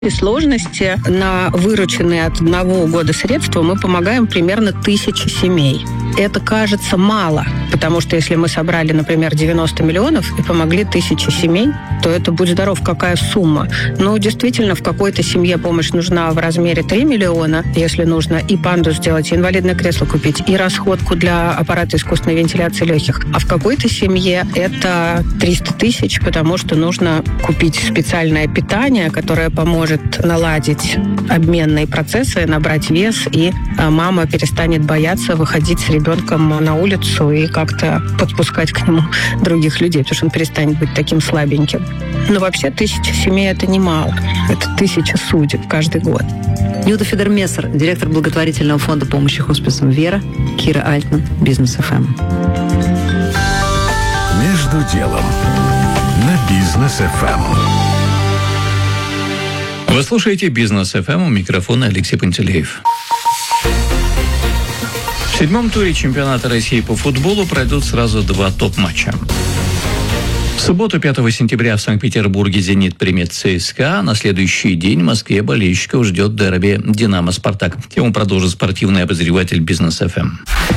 И сложности на вырученные от 1 года средства мы помогаем примерно 1000 семей. Это кажется мало, потому что если мы собрали, например, 90 миллионов и помогли 1000 семей, то это, будь здоров, какая сумма. Но действительно, в какой-то семье помощь нужна в размере 3 миллиона, если нужно и панду сделать, и инвалидное кресло купить, и расходку для аппарата искусственной вентиляции легких. А в какой-то семье это 300 тысяч, потому что нужно купить специальное питание, которое поможет наладить обменные процессы, набрать вес, и мама перестанет бояться выходить с ребенком на улицу и как-то подпускать к нему других людей, потому что он перестанет быть таким слабеньким. Но вообще 1000 семей – это немало. Это 1000 судеб каждый год. Нюта Федермессер, директор благотворительного фонда помощи хосписам «Вера», Кира Альтман, Бизнес ФМ. Между делом на Бизнес ФМ. Вы слушаете Бизнес ФМ, у микрофона Алексей Пантелеев. В 7-м туре чемпионата России по футболу пройдут сразу 2 топ-матча. В субботу, 5 сентября, в Санкт-Петербурге «Зенит» примет ЦСКА. На следующий день в Москве болельщиков ждет дерби «Динамо-Спартак». Тему продолжит спортивный обозреватель Бизнес ФМ.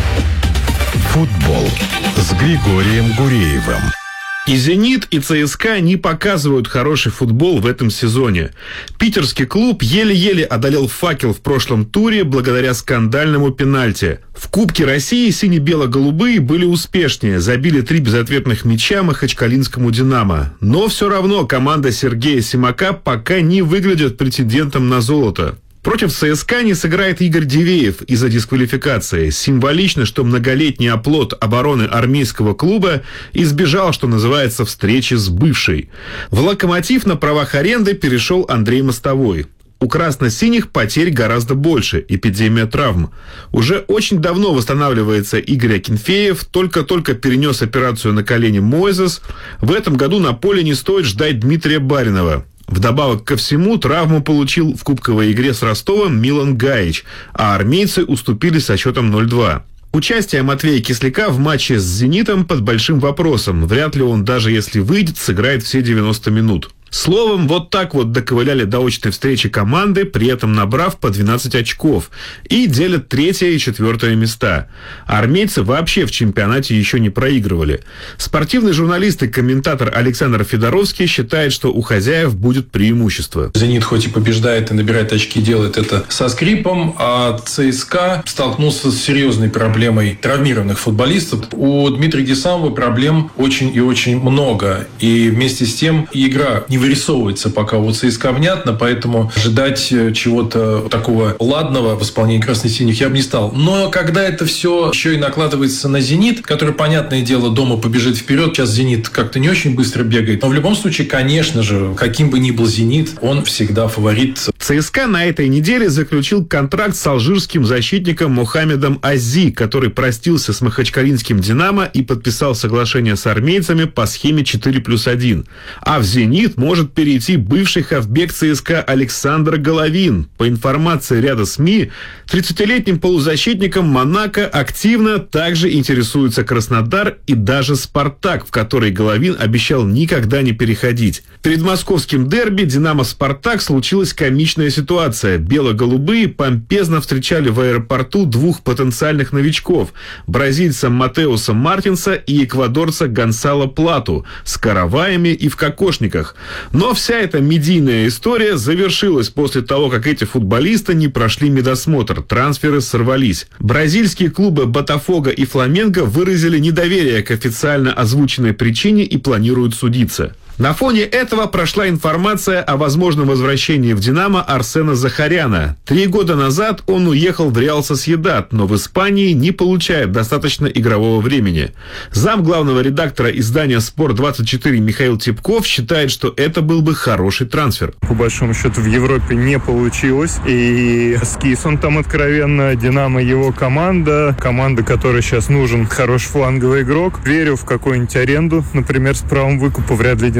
Футбол с Григорием Гуреевым. И «Зенит», и ЦСКА не показывают хороший футбол в этом сезоне. Питерский клуб еле-еле одолел «Факел» в прошлом туре благодаря скандальному пенальти. В Кубке России сине-бело-голубые были успешнее, забили 3 безответных мяча махачкалинскому «Динамо». Но все равно команда Сергея Симака пока не выглядит претендентом на золото. Против ЦСКА не сыграет Игорь Дивеев из-за дисквалификации. Символично, что многолетний оплот обороны армейского клуба избежал, что называется, встречи с бывшей. В «Локомотив» на правах аренды перешел Андрей Мостовой. У красно-синих потерь гораздо больше, эпидемия травм. Уже очень давно восстанавливается Игорь Акинфеев, только-только перенес операцию на колене Мойзес. В этом году на поле не стоит ждать Дмитрия Баринова. Вдобавок ко всему, травму получил в кубковой игре с Ростовом Милан Гаич, а армейцы уступили со счетом 0-2. Участие Матвея Кисляка в матче с «Зенитом» под большим вопросом. Вряд ли он, даже если выйдет, сыграет все 90 минут. Словом, вот так вот доковыляли до очной встречи команды, при этом набрав по 12 очков, и делят 3-е и 4-е места. Армейцы вообще в чемпионате еще не проигрывали. Спортивный журналист и комментатор Александр Федоровский считает, что у хозяев будет преимущество. «Зенит» хоть и побеждает и набирает очки, делает это со скрипом, а ЦСКА столкнулся с серьезной проблемой травмированных футболистов. У Дмитрия Гесамова проблем очень и очень много, и вместе с тем игра не вырисовывается пока у ЦСКА внятно, поэтому ожидать чего-то такого ладного в исполнении красно-синих я бы не стал. Но когда это все еще и накладывается на «Зенит», который, понятное дело, дома побежит вперед, сейчас «Зенит» как-то не очень быстро бегает, но в любом случае, конечно же, каким бы ни был «Зенит», он всегда фаворит. ЦСКА на этой неделе заключил контракт с алжирским защитником Мохаммедом Ази, который простился с махачкалинским «Динамо» и подписал соглашение с армейцами по схеме 4+1. А в «Зенит» может перейти бывший хавбек ЦСКА Александр Головин. По информации ряда СМИ, 30-летним полузащитником Монако активно также интересуется Краснодар и даже «Спартак», в который Головин обещал никогда не переходить. Перед московским дерби «Динамо-Спартак» случилась комичная ситуация. Бело-голубые помпезно встречали в аэропорту 2 потенциальных новичков – бразильца Матеуса Мартинса и эквадорца Гонсало Плату с караваями и в кокошниках. Но вся эта медийная история завершилась после того, как эти футболисты не прошли медосмотр, трансферы сорвались. Бразильские клубы «Ботафого» и «Фламенго» выразили недоверие к официально озвученной причине и планируют судиться. На фоне этого прошла информация о возможном возвращении в «Динамо» Арсена Захаряна. 3 года назад он уехал в «Реал Сосьедад», но в Испании не получает достаточно игрового времени. Зам главного редактора издания «Спорт-24» Михаил Типков считает, что это был бы хороший трансфер. По большому счету в Европе не получилось, и скис он там откровенно. «Динамо» его команда, которой сейчас нужен хороший фланговый игрок. Верю в какую-нибудь аренду, например, с правом выкупа. Вряд ли «Динамо»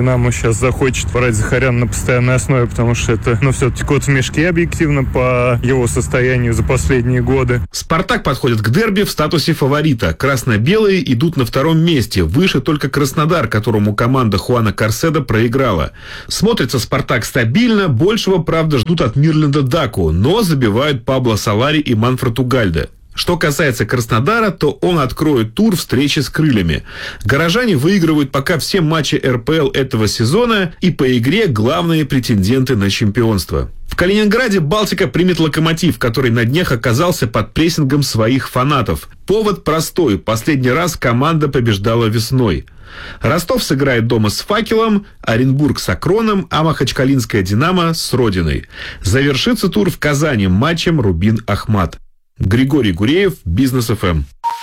«Динамо» сейчас захочет брать Захаряна на постоянной основе, потому что это, все-таки кот в мешке объективно по его состоянию за последние годы. «Спартак» подходит к дерби в статусе фаворита. Красно-белые идут на втором месте. Выше только «Краснодар», которому команда Хуана Карседо проиграла. Смотрится «Спартак» стабильно. Большего, правда, ждут от Мирленда Даку, но забивают Пабло Солари и Манфред Угальде. Что касается Краснодара, то он откроет тур встречи с крыльями. Горожане выигрывают пока все матчи РПЛ этого сезона и по игре главные претенденты на чемпионство. В Калининграде «Балтика» примет «Локомотив», который на днях оказался под прессингом своих фанатов. Повод простой. Последний раз команда побеждала весной. Ростов сыграет дома с «Факелом», Оренбург с «Акроном», а Махачкалинская «Динамо» с «Родиной». Завершится тур в Казани матчем «Рубин-Ахмат». Григорий Гуреев, Бизнес ФМ.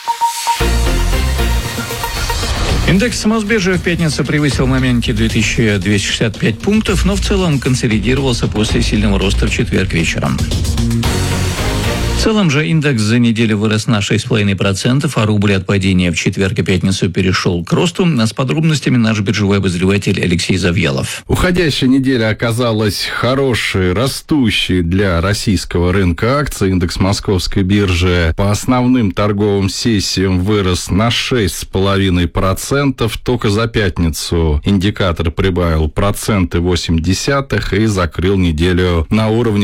Индекс Мосбиржи в пятницу превысил в моменте 2265 пунктов, но в целом консолидировался после сильного роста в четверг вечером. В целом же индекс за неделю вырос на 6,5%, а рубль от падения в четверг и пятницу перешел к росту. А с подробностями наш биржевой обозреватель Алексей Завьялов. Уходящая неделя оказалась хорошей, растущей для российского рынка акций. Индекс Московской биржи по основным торговым сессиям вырос на 6,5%. Только за пятницу индикатор прибавил 0,8% и закрыл неделю на уровне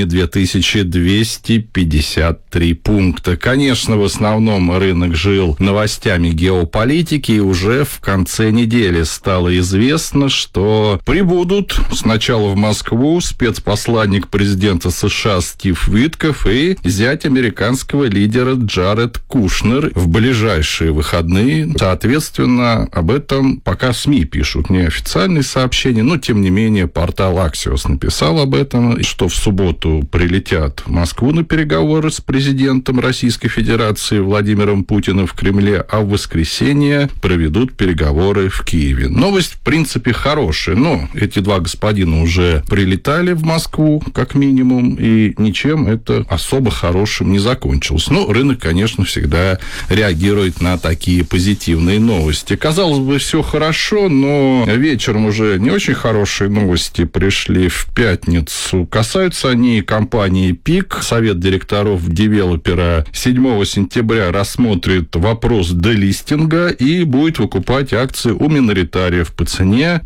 2253 пункта. Конечно, в основном рынок жил новостями геополитики, и уже в конце недели стало известно, что прибудут сначала в Москву спецпосланник президента США Стив Витков и зять американского лидера Джаред Кушнер в ближайшие выходные. Соответственно, об этом пока СМИ пишут, не официальные сообщения, но, тем не менее, портал Axios написал об этом, что в субботу прилетят в Москву на переговоры с президентом Российской Федерации Владимиром Путиным в Кремле, а в воскресенье проведут переговоры в Киеве. Новость, в принципе, хорошая, но эти два господина уже прилетали в Москву, как минимум, и ничем это особо хорошим не закончилось. Но рынок, конечно, всегда реагирует на такие позитивные новости. Казалось бы, все хорошо, но вечером уже не очень хорошие новости пришли в пятницу. Касаются они компании «Пик». Совет директоров девелопера 7 сентября рассмотрит вопрос делистинга и будет выкупать акции у миноритариев по цене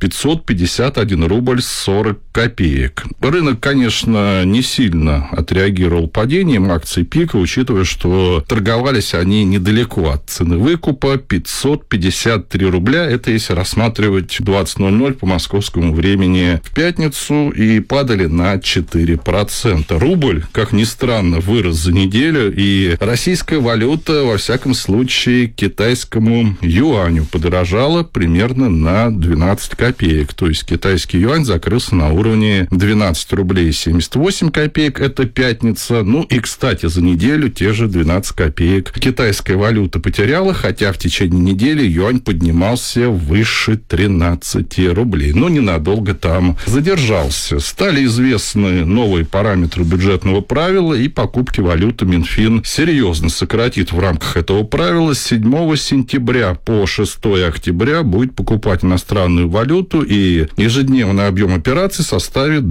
551 рубль 40 копеек. Рынок, конечно, не сильно отреагировал падением акций «Пика», учитывая, что торговались они недалеко от цены выкупа 553 рубля. Это если рассматривать 20:00 по московскому времени в пятницу, и падали на 4%. Рубль, как ни странно, вырос за неделю, и российская валюта, во всяком случае, китайскому юаню подорожала примерно на 12 копеек. То есть китайский юань закрылся на уровне 12 рублей 78 копеек. Это пятница. Ну и, кстати, за неделю те же 12 копеек китайская валюта потеряла, хотя в течение недели юань поднимался выше 13 рублей. Но ненадолго там задержался. Стали известны новые параметры бюджетного правила, и покупки валюты Минфин серьезно сократит в рамках этого правила. С 7 сентября по 6 октября будет покупать иностранную валюту, и ежедневный объем операций составит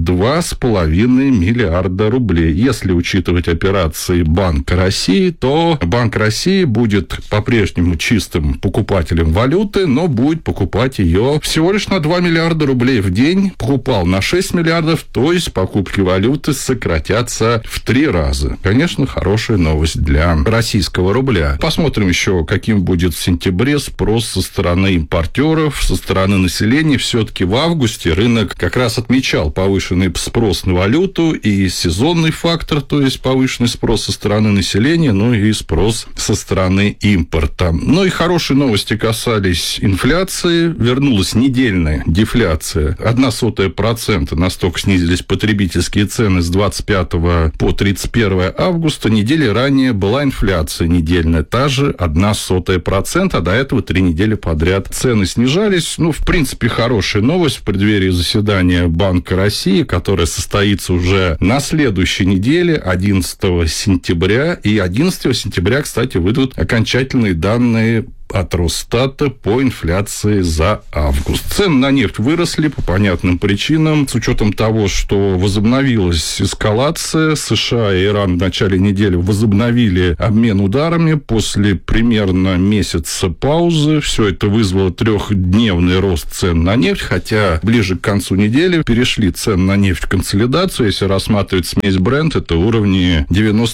2,5 миллиарда рублей. Если учитывать операции Банка России, то Банк России будет по-прежнему чистым покупателем валюты, но будет покупать ее всего лишь на 2 миллиарда рублей в день. Покупал на 6 миллиардов, то есть покупки валюты сократятся в 3 раза. Конечно, хорошая новость для российского рубля. Посмотрим еще, каким будет в сентябре спрос со стороны импортеров, со стороны населения. Все-таки в августе рынок как раз отмечал повышенный спрос на валюту и сезонный фактор, то есть повышенный спрос со стороны населения, ну и спрос со стороны импорта. Ну и хорошие новости касались инфляции. Вернулась недельная дефляция. 0,01%. Настолько снизились потребительские цены с 25 по 31 августа. Недели ранее была инфляция недельная, та же 0,01%, а до этого 3 недели подряд цены снижались. Ну, в принципе, хорошая новость в преддверии заседания Банка России, которое состоится уже на следующей неделе, 11 сентября. И 11 сентября, кстати, выйдут окончательные данные от Росстата по инфляции за август. Цены на нефть выросли по понятным причинам. С учетом того, что возобновилась эскалация, США и Иран в начале недели возобновили обмен ударами после примерно месяца паузы. Все это вызвало трехдневный рост цен на нефть, хотя ближе к концу недели перешли цены на нефть в консолидацию. Если рассматривать смесь Brent, это уровни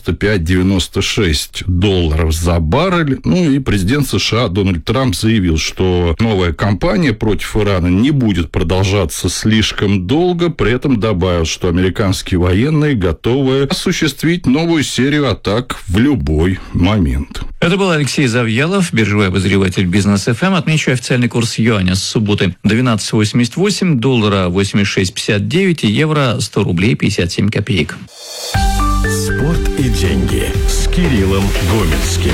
$95-96 за баррель. Ну и президент США Дональд Трамп заявил, что новая кампания против Ирана не будет продолжаться слишком долго. При этом добавил, что американские военные готовы осуществить новую серию атак в любой момент. Это был Алексей Завьялов, биржевой обозреватель Бизнес ФМ. Отмечу официальный курс юаня с субботы 12.88, доллара 86.59 и евро 100 рублей 57 копеек. Спорт и деньги с Кириллом Гомельским.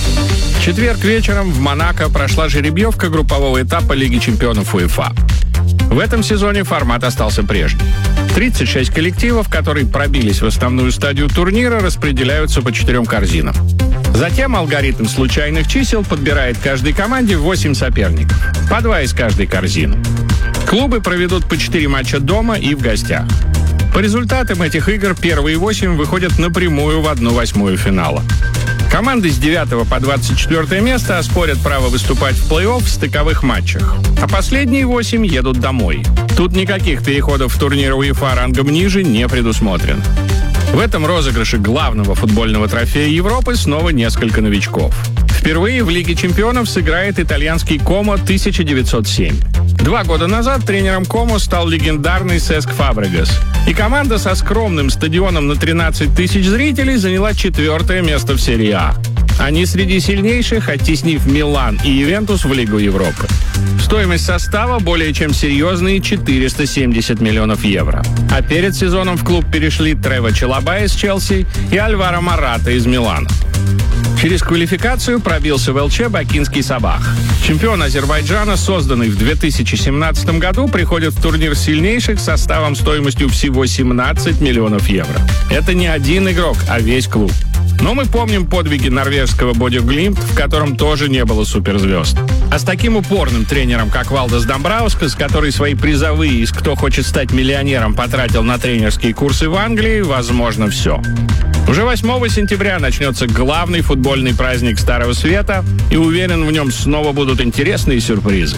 В четверг вечером в Монако прошла жеребьевка группового этапа Лиги чемпионов УЕФА. В этом сезоне формат остался прежним. 36 коллективов, которые пробились в основную стадию турнира, распределяются по 4 корзинам. Затем алгоритм случайных чисел подбирает каждой команде 8 соперников, по 2 из каждой корзины. Клубы проведут по 4 матча дома и в гостях. По результатам этих игр первые 8 выходят напрямую в 1/8 финала. Команды с 9 по 24 место оспорят право выступать в плей-офф в стыковых матчах, а последние 8 едут домой. Тут никаких переходов в турнир УЕФА рангом ниже не предусмотрено. В этом розыгрыше главного футбольного трофея Европы снова несколько новичков. Впервые в Лиге чемпионов сыграет итальянский Комо 1907. 2 года назад тренером Комо стал легендарный Сеск Фабрегас. И команда со скромным стадионом на 13 тысяч зрителей заняла 4-е место в серии А. Они среди сильнейших, оттеснив Милан и Ювентус в Лигу Европы. Стоимость состава более чем серьезные 470 миллионов евро. А перед сезоном в клуб перешли Трево Чалаба из Челси и Альваро Мората из Милана. Через квалификацию пробился в ЛЧ бакинский Сабах. Чемпион Азербайджана, созданный в 2017 году, приходит в турнир сильнейших с составом стоимостью всего 17 миллионов евро. Это не один игрок, а весь клуб. Но мы помним подвиги норвежского Бодø Glimt, в котором тоже не было суперзвезд. А с таким упорным тренером, как Валдес Домбраускас, который свои призовые из «Кто хочет стать миллионером» потратил на тренерские курсы в Англии, возможно все. Уже 8 сентября начнется главный футбольный праздник Старого Света, и уверен, в нем снова будут интересные сюрпризы.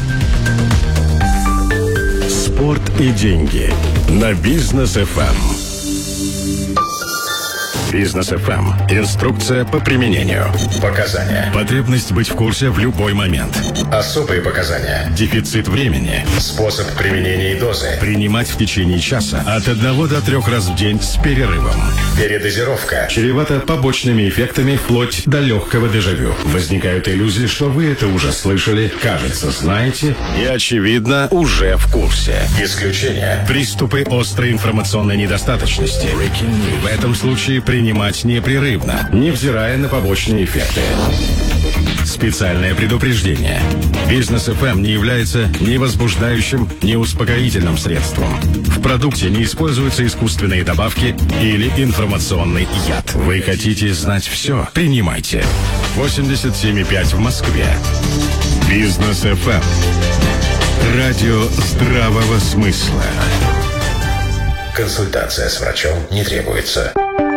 Спорт и деньги на Бизнес ФМ. Бизнес ФМ. Инструкция по применению. Показания. Потребность быть в курсе в любой момент. Особые показания. Дефицит времени. Способ применения и дозы. Принимать в течение часа от 1 до 3 раз в день с перерывом. Передозировка. Чревато побочными эффектами вплоть до легкого дежавю. Возникают иллюзии, что вы это уже слышали, кажется, знаете и, очевидно, уже в курсе. Исключение. Приступы острой информационной недостаточности. В этом случае принимать непрерывно, невзирая на побочные эффекты. Специальное предупреждение. Бизнес ФМ не является ни возбуждающим, ни успокоительным средством. В продукте не используются искусственные добавки или информационный яд. Вы хотите знать все? Принимайте. 87,5 в Москве. Бизнес ФМ. Радио здравого смысла. Консультация с врачом не требуется.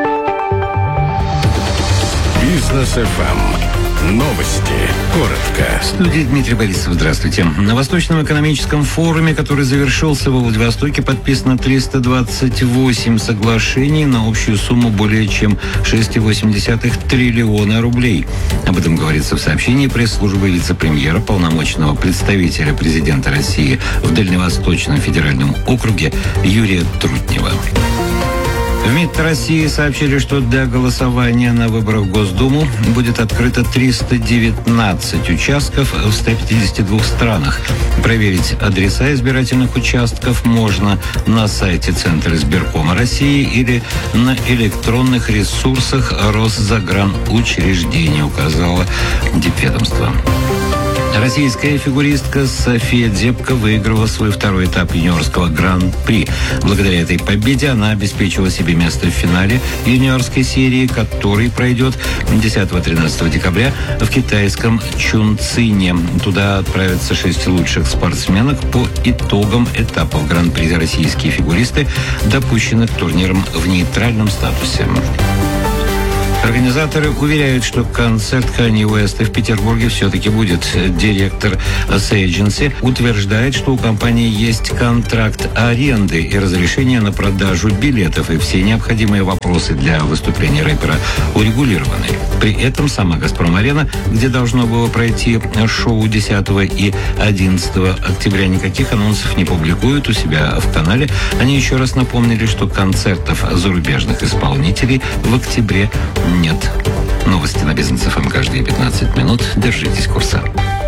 Бизнес ФМ. Новости. Коротко. В студии Дмитрий Борисов. Здравствуйте. На Восточном экономическом форуме, который завершился во Владивостоке, подписано 328 соглашений на общую сумму более чем 6,8 триллиона рублей. Об этом говорится в сообщении пресс-службы вице-премьера, полномочного представителя президента России в Дальневосточном федеральном округе Юрия Трутнева. В МИД России сообщили, что для голосования на выборах в Госдуму будет открыто 319 участков в 152 странах. Проверить адреса избирательных участков можно на сайте Центра избиркома России или на электронных ресурсах Росзагранучреждения, указало Дипведомство. Российская фигуристка София Дзепко выиграла свой второй этап юниорского гран-при. Благодаря этой победе она обеспечила себе место в финале юниорской серии, который пройдет 10-13 декабря в китайском Чунцине. Туда отправятся 6 лучших спортсменок по итогам этапов гран-при. Российские фигуристы допущены к турнирам в нейтральном статусе. Организаторы уверяют, что концерт Канье Уэста в Петербурге все-таки будет. Директор Agency утверждает, что у компании есть контракт аренды и разрешение на продажу билетов, и все необходимые вопросы для выступления рэпера урегулированы. При этом сама «Газпром-арена», где должно было пройти шоу 10 и 11 октября, никаких анонсов не публикуют у себя в канале. Они еще раз напомнили, что концертов зарубежных исполнителей в октябре нет. Новости на Бизнес ФМ каждые 15 минут. Держитесь курса.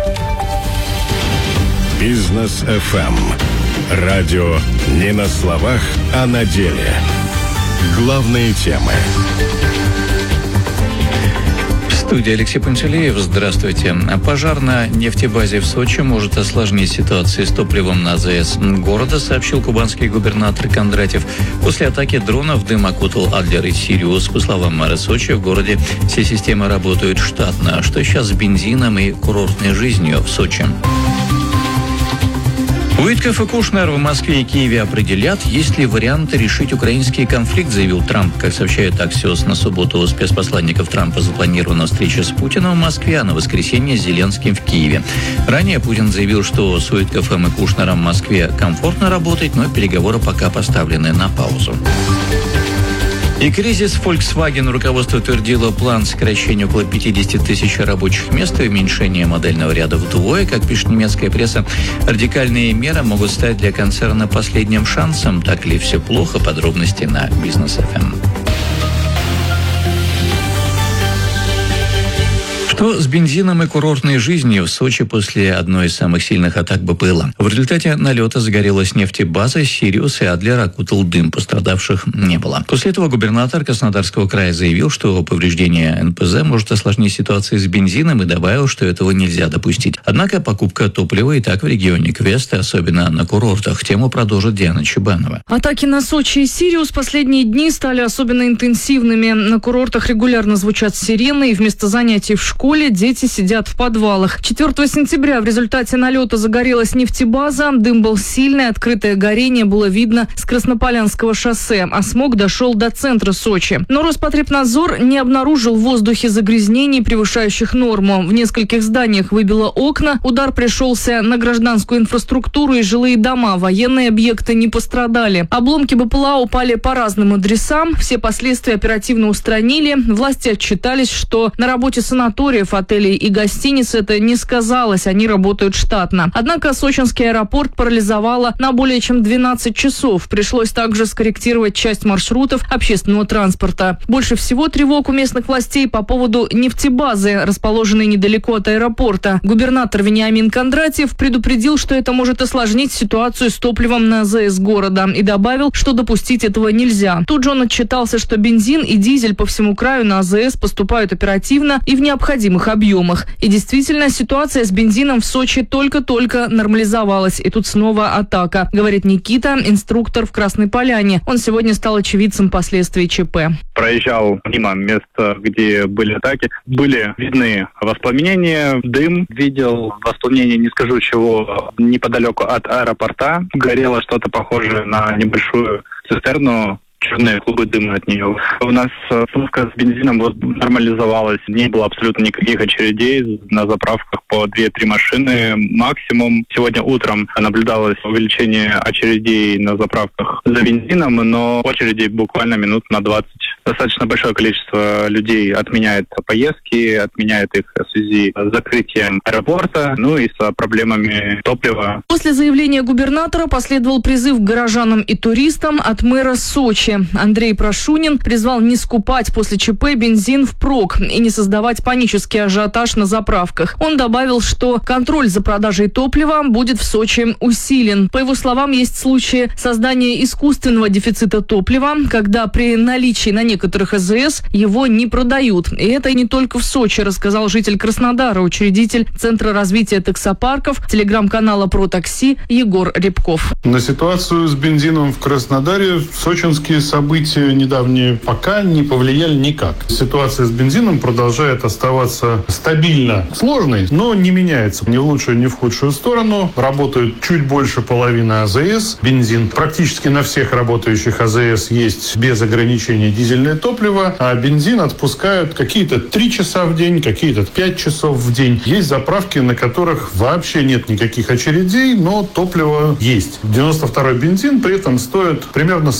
Бизнес ФМ. Радио не на словах, а на деле. Главные темы. В студии Алексей Пантелеев. Здравствуйте. Пожар на нефтебазе в Сочи может осложнить ситуацию с топливом на АЗС города, сообщил кубанский губернатор Кондратьев. После атаки дронов дым окутал Адлер и Сириус. По словам мэра Сочи, в городе все системы работают штатно. Что сейчас с бензином и курортной жизнью в Сочи? Уитков и Кушнер в Москве и Киеве определят, есть ли варианты решить украинский конфликт, заявил Трамп. Как сообщает Axios, на субботу у спецпосланников Трампа запланирована встреча с Путиным в Москве, а на воскресенье с Зеленским в Киеве. Ранее Путин заявил, что с Уитковым и Кушнером в Москве комфортно работать, но переговоры пока поставлены на паузу. И кризис Volkswagen. Руководство утвердило план сокращения около 50 тысяч рабочих мест и уменьшения модельного ряда вдвое. Как пишет немецкая пресса, радикальные меры могут стать для концерна последним шансом. Так ли все плохо? Подробности на Бизнес ФМ. Что с бензином и курортной жизнью в Сочи после одной из самых сильных атак БПЛА? В результате налета загорелась нефтебаза, Сириус и Адлер окутал дым. Пострадавших не было. После этого губернатор Краснодарского края заявил, что повреждение НПЗ может осложнить ситуацию с бензином, и добавил, что этого нельзя допустить. Однако покупка топлива и так в регионе Квеста, особенно на курортах. Тему продолжит Диана Чебанова. Атаки на Сочи и Сириус последние дни стали особенно интенсивными. На курортах регулярно звучат сирены, и вместо занятий в школе дети сидят в подвалах. 4 сентября в результате налета загорелась нефтебаза. Дым был сильный, открытое горение было видно с Краснополянского шоссе, а смог дошел до центра Сочи. Но Роспотребнадзор не обнаружил в воздухе загрязнений, превышающих норму. В нескольких зданиях выбило окна. Удар пришелся на гражданскую инфраструктуру и жилые дома. Военные объекты не пострадали. Обломки БПЛА упали по разным адресам. Все последствия оперативно устранили. Власти отчитались, что на работе санаториев, отелей и гостиниц это не сказалось, они работают штатно. Однако сочинский аэропорт парализовало на более чем 12 часов. Пришлось также скорректировать часть маршрутов общественного транспорта. Больше всего тревог у местных властей по поводу нефтебазы, расположенной недалеко от аэропорта. Губернатор Вениамин Кондратьев предупредил, что это может осложнить ситуацию с топливом на АЗС города, и добавил, что допустить этого нельзя. Тут же он отчитался, что бензин и дизель по всему краю на АЗС поступают оперативно и в необходимых объемах. И действительно, ситуация с бензином в Сочи только-только нормализовалась. И тут снова атака, говорит Никита, инструктор в Красной Поляне. Он сегодня стал очевидцем последствий ЧП. Проезжал мимо места, где были атаки. Были видны воспламенения, дым. Видел воспламенение, не скажу чего, неподалеку от аэропорта. Горело что-то похожее на небольшую цистерну. Черные клубы дыма от нее. У нас сумка с бензином нормализовалась. Не было абсолютно никаких очередей на заправках по 2-3 машины максимум. Сегодня утром наблюдалось увеличение очередей на заправках за бензином, но очереди буквально минут на 20. Достаточно большое количество людей отменяет поездки, отменяет их в связи с закрытием аэропорта, ну и с проблемами топлива. После заявления губернатора последовал призыв к горожанам и туристам от мэра Сочи. Андрей Прошунин призвал не скупать после ЧП бензин впрок и не создавать панический ажиотаж на заправках. Он добавил, что контроль за продажей топлива будет в Сочи усилен. По его словам, есть случаи создания искусственного дефицита топлива, когда при наличии на некоторых АЗС его не продают. И это не только в Сочи, рассказал житель Краснодара, учредитель Центра развития таксопарков, телеграм-канала «Про такси» Егор Рябков. На ситуацию с бензином в Краснодаре сочинские события недавние пока не повлияли никак. Ситуация с бензином продолжает оставаться стабильно сложной, но не меняется ни в лучшую, ни в худшую сторону. Работают чуть больше половины АЗС. Бензин практически на всех работающих АЗС есть без ограничения дизельное топливо, а бензин отпускают какие-то 3 часа в день, какие-то 5 часов в день. Есть заправки, на которых вообще нет никаких очередей, но топливо есть. 92-й бензин при этом стоит примерно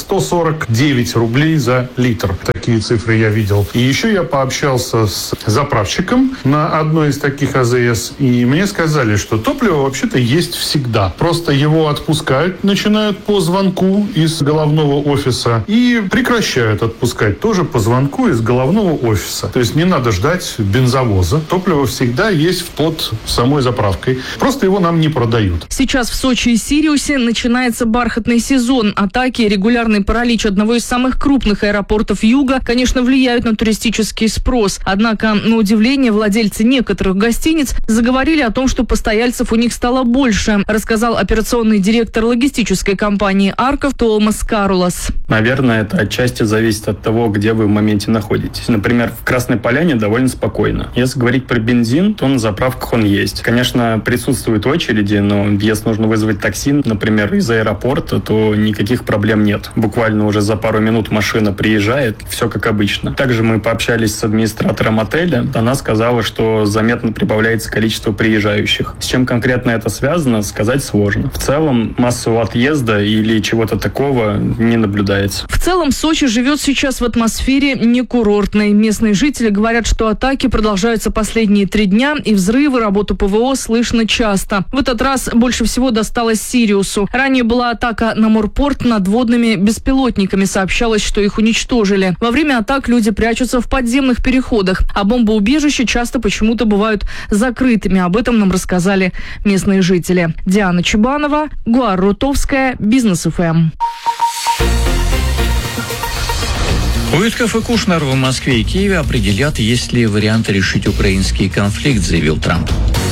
149 рублей за литр. Такие цифры я видел. И еще я пообщался с заправщиком на одной из таких АЗС, и мне сказали, что топливо вообще-то есть всегда. Просто его отпускают, начинают по звонку из головного офиса и прекращают отпускать тоже по звонку из головного офиса. То есть не надо ждать бензовоза. Топливо всегда есть под самой заправкой. Просто его нам не продают. Сейчас в Сочи и Сириусе начинается бархатный сезон. Атаки и регулярный паралич одного из самых крупных аэропортов Юга, конечно, влияют на туристический спрос. Однако, на удивление, владельцы некоторых гостиниц заговорили о том, что постояльцев у них стало больше, рассказал операционный директор логистической компании «Арков» Томас Карулас. Наверное, это отчасти зависит от того, где вы в моменте находитесь. Например, в Красной Поляне довольно спокойно. Если говорить про бензин, то на заправках он есть. Конечно, присутствуют очереди, но если нужно вызвать такси, например, из аэропорта, то никаких проблем нет. Буквально уже за пару минут машина приезжает, все как обычно. Также мы пообщались с администратором отеля. Она сказала, что заметно прибавляется количество приезжающих. С чем конкретно это связано, сказать сложно. В целом, массового отъезда или чего-то такого не наблюдается. В целом, Сочи живет сейчас в атмосфере некурортной. Местные жители говорят, что атаки продолжаются последние 3 дня, и взрывы, работу ПВО слышно часто. В этот раз больше всего досталось Сириусу. Ранее была атака на морпорт надводными беспилотниками. Сообщалось, что их уничтожили. Во время атак люди прячутся в подземных переходах, а бомбоубежища часто почему-то бывают закрытыми. Об этом нам рассказали местные жители. Диана Чебанова, Гуар Рутовская, Бизнес ФМ. Уитков и Кушнер в Москве и Киеве определят, есть ли варианты решить украинский конфликт, заявил Трамп.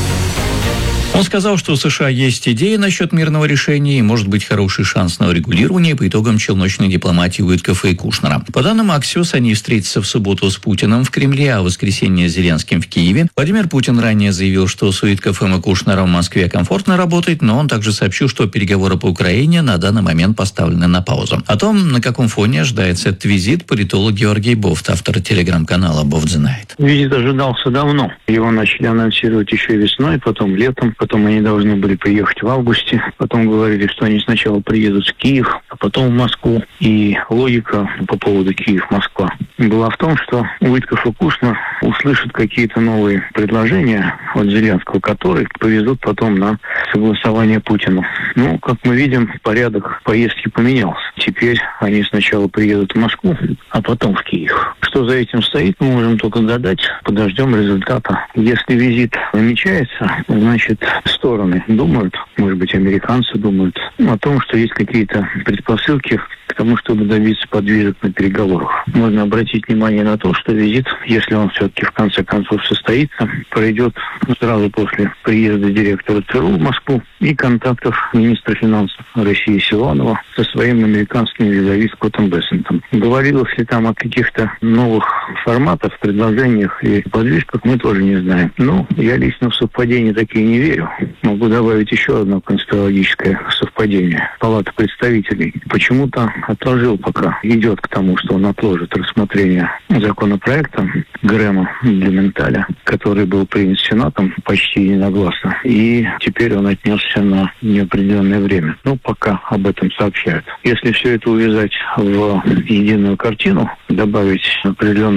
Он сказал, что у США есть идеи насчет мирного решения и может быть хороший шанс на урегулирование по итогам челночной дипломатии Уиткофа и Кушнера. По данным Axios, они встретятся в субботу с Путиным в Кремле, а в воскресенье с Зеленским в Киеве. Владимир Путин ранее заявил, что с Уиткофом и Кушнером в Москве комфортно работать, но он также сообщил, что переговоры по Украине на данный момент поставлены на паузу. О том, на каком фоне ожидается этот визит, политолог Георгий Бофт, автор телеграм-канала Бофт Знает. Визит ожидался давно. Его начали анонсировать еще весной, потом летом. Потом они должны были приехать в августе. Потом говорили, что они сначала приедут в Киев, а потом в Москву. И логика по поводу Киев-Москва была в том, что Уитков и Кушнер услышат какие-то новые предложения от Зеленского, которые повезут потом на согласование Путину. Ну, как мы видим, порядок поездки поменялся. Теперь они сначала приедут в Москву, а потом в Киев. Что за этим стоит, мы можем только гадать. Подождем результата. Если визит намечается, значит, стороны думают, может быть, американцы думают, о том, что есть какие-то предпосылки к тому, чтобы добиться подвижек на переговорах. Можно обратить внимание на то, что визит, если он все-таки в конце концов состоится, пройдет сразу после приезда директора ЦРУ в Москву и контактов министра финансов России Силуанова со своим американским визави Скоттом Бессентом. Говорилось ли там о каких-то новых форматах, предложениях и подвижках, мы тоже не знаем. Но я лично в совпадения такие не верю. Могу добавить еще одно конспирологическое совпадение. Палата представителей почему-то отложил, пока идет к тому, что он отложит рассмотрение законопроекта Грэма для Менталя, который был принят Сенатом почти единогласно. И теперь он отнесся на неопределенное время. Ну, пока об этом сообщают. Если все это увязать в единую картину, добавить определенные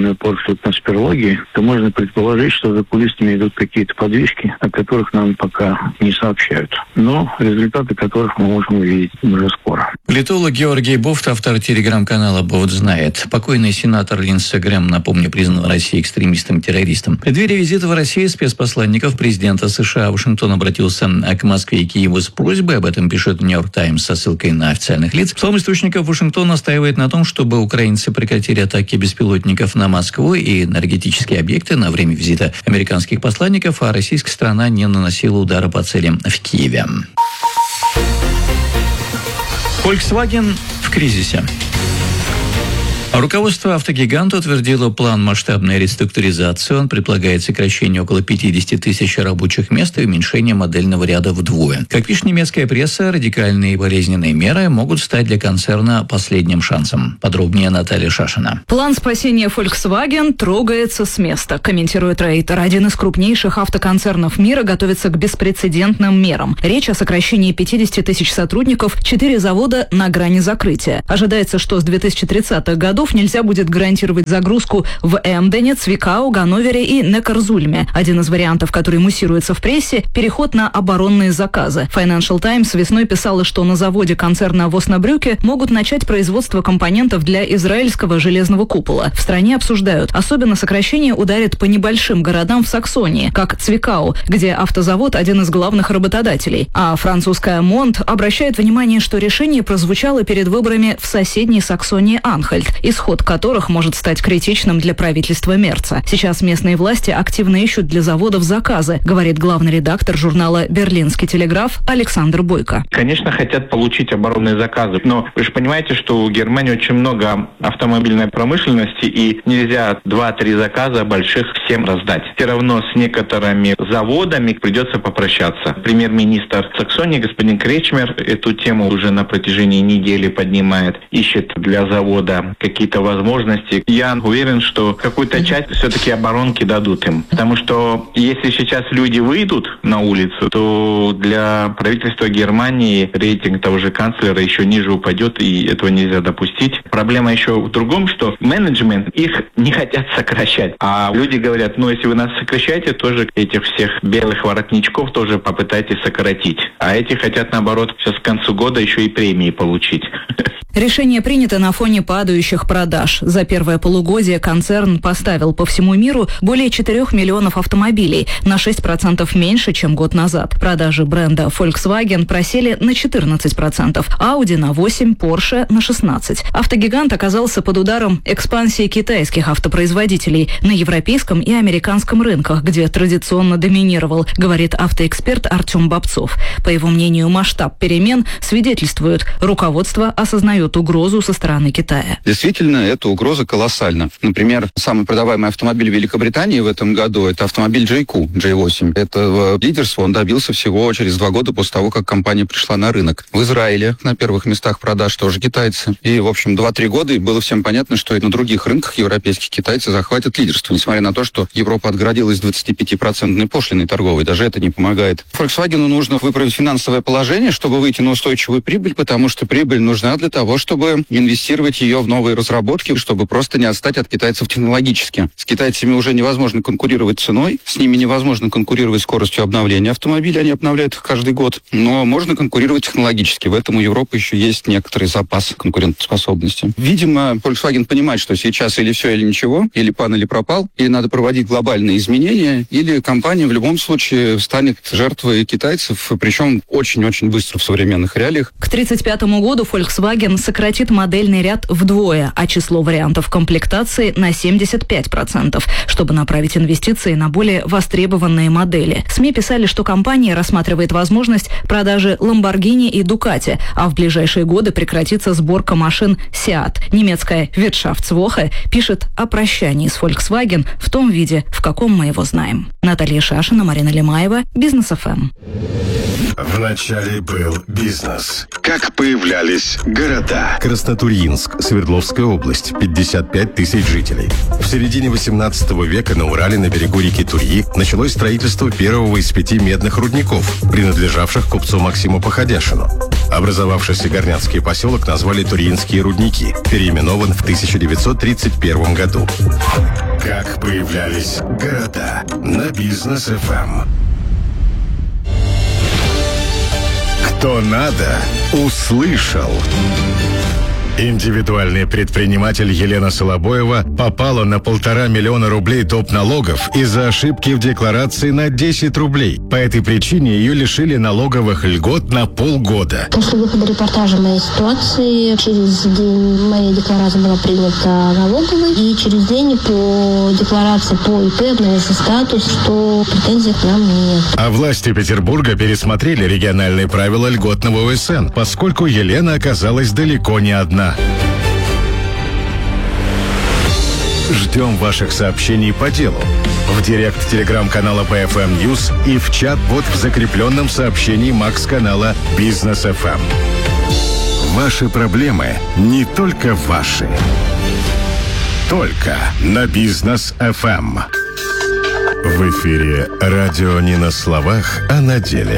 определенную порцию конспирологии, то можно предположить, что за кулисами идут какие-то подвижки, о которых нам пока не сообщают, но результаты которых мы можем увидеть уже скоро. Политолог Георгий Бофт, автор телеграм-канала «Бофт знает». Покойный сенатор Линдси Грэм, напомню, признал Россию экстремистом-террористом. В преддверии визита в Россию спецпосланников президента США Вашингтон обратился к Москве и Киеву с просьбой, об этом пишет «Нью-Йорк Таймс» со ссылкой на официальных лиц. По словам источников, Вашингтон настаивает на том, чтобы украинцы прекратили атаки беспилотников на Москву и энергетические объекты на время визита американских посланников, а российская сторона не наносила удара по целям в Киеве. Volkswagen в кризисе. Руководство автогиганта утвердило план масштабной реструктуризации. Он предполагает сокращение около 50 тысяч рабочих мест и уменьшение модельного ряда вдвое. Как пишет немецкая пресса, радикальные и болезненные меры могут стать для концерна последним шансом. Подробнее Наталья Шашина. План спасения Volkswagen трогается с места, комментирует Рейтер. Один из крупнейших автоконцернов мира готовится к беспрецедентным мерам. Речь о сокращении 50 тысяч сотрудников, 4 завода на грани закрытия. Ожидается, что с 2030-х годов нельзя будет гарантировать загрузку в Эмдене, Цвикау, Ганновере и Некарзульме. Один из вариантов, который муссируется в прессе – переход на оборонные заказы. Financial Times весной писала, что на заводе концерна в Оснабрюке могут начать производство компонентов для израильского железного купола. В стране обсуждают, особенно сокращение ударит по небольшим городам в Саксонии, как Цвикау, где автозавод – один из главных работодателей. А французская Монт обращает внимание, что решение прозвучало перед выборами в соседней Саксонии Анхальт, исход которых может стать критичным для правительства Мерца. Сейчас местные власти активно ищут для заводов заказы, говорит главный редактор журнала «Берлинский телеграф» Александр Бойко. Конечно, хотят получить оборонные заказы, но вы же понимаете, что у Германии очень много автомобильной промышленности, и нельзя 2-3 заказа больших всем раздать. Все равно с некоторыми заводами придется попрощаться. Премьер-министр Саксонии, господин Кречмер, эту тему уже на протяжении недели поднимает, ищет для завода какие-то возможности. Я уверен, что какую-то часть все-таки оборонки дадут им. Потому что если сейчас люди выйдут на улицу, то для правительства Германии рейтинг того же канцлера еще ниже упадет, и этого нельзя допустить. Проблема еще в другом, что менеджмент их не хотят сокращать. А люди говорят, если вы нас сокращаете, тоже этих всех белых воротничков тоже попытайтесь сократить. А эти хотят, наоборот, сейчас к концу года еще и премии получить. Решение принято на фоне падающих продаж. За первое полугодие концерн поставил по всему миру более 4 миллионов автомобилей, на 6% меньше, чем год назад. Продажи бренда Volkswagen просели на 14%, Audi на 8%, Porsche на 16%. Автогигант оказался под ударом экспансии китайских автопроизводителей на европейском и американском рынках, где традиционно доминировал, говорит автоэксперт Артем Бобцов. По его мнению, масштаб перемен свидетельствует, руководство осознает угрозу со стороны Китая. Действительно, эта угроза колоссальна. Например, самый продаваемый автомобиль в Великобритании в этом году – это автомобиль JQ, J8. Это лидерство он добился всего через 2 года после того, как компания пришла на рынок. В Израиле на первых местах продаж тоже китайцы. И, в общем, 2-3 года, и было всем понятно, что и на других рынках европейских китайцы захватят лидерство, несмотря на то, что Европа отгородилась 25% пошлиной торговой. Даже это не помогает. Volkswagen нужно выправить финансовое положение, чтобы выйти на устойчивую прибыль, потому что прибыль нужна для того, чтобы инвестировать ее в новые разработки, чтобы просто не отстать от китайцев технологически. С китайцами уже невозможно конкурировать ценой, с ними невозможно конкурировать скоростью обновления автомобилей, они обновляют их каждый год, но можно конкурировать технологически. В этом у Европы еще есть некоторый запас конкурентоспособности. Видимо, Volkswagen понимает, что сейчас или все, или ничего, или пан, или пропал, или надо проводить глобальные изменения, или компания в любом случае станет жертвой китайцев, причем очень-очень быстро в современных реалиях. К 1935 году Volkswagen сократит модельный ряд вдвое, а число вариантов комплектации на 75%, чтобы направить инвестиции на более востребованные модели. СМИ писали, что компания рассматривает возможность продажи Lamborghini и Ducati, а в ближайшие годы прекратится сборка машин Seat. Немецкая Wirtschaftswoche пишет о прощании с Volkswagen в том виде, в каком мы его знаем. Наталья Шашина, Марина Лемаева, Бизнес ФМ. Вначале был бизнес. Как появлялись города. Краснотурьинск, Свердловская область, 55 тысяч жителей. В середине 18 века на Урале на берегу реки Турьи началось строительство первого из 5 медных рудников, принадлежавших купцу Максиму Походяшину. Образовавшийся горняцкий поселок назвали Туринские рудники, переименован в 1931 году. Как появлялись города на Бизнес ФМ. Кто надо, услышал. Индивидуальный предприниматель Елена Солобоева попала на 1,5 миллиона рублей доп. Налогов из-за ошибки в декларации на 10 рублей. По этой причине ее лишили налоговых льгот на полгода. После выхода репортажа моей ситуации, через день моя декларация была принята налоговой, и через день по декларации по ИП обновился статус, что претензий к нам нет. А власти Петербурга пересмотрели региональные правила льготного ОСН, поскольку Елена оказалась далеко не одна. Ждем ваших сообщений по делу в директ телеграм-канала BFM News и в чат-бот в закрепленном сообщении Макс-канала Бизнес FM. Ваши проблемы не только ваши. Только на Бизнес FM. В эфире радио не на словах, а на деле.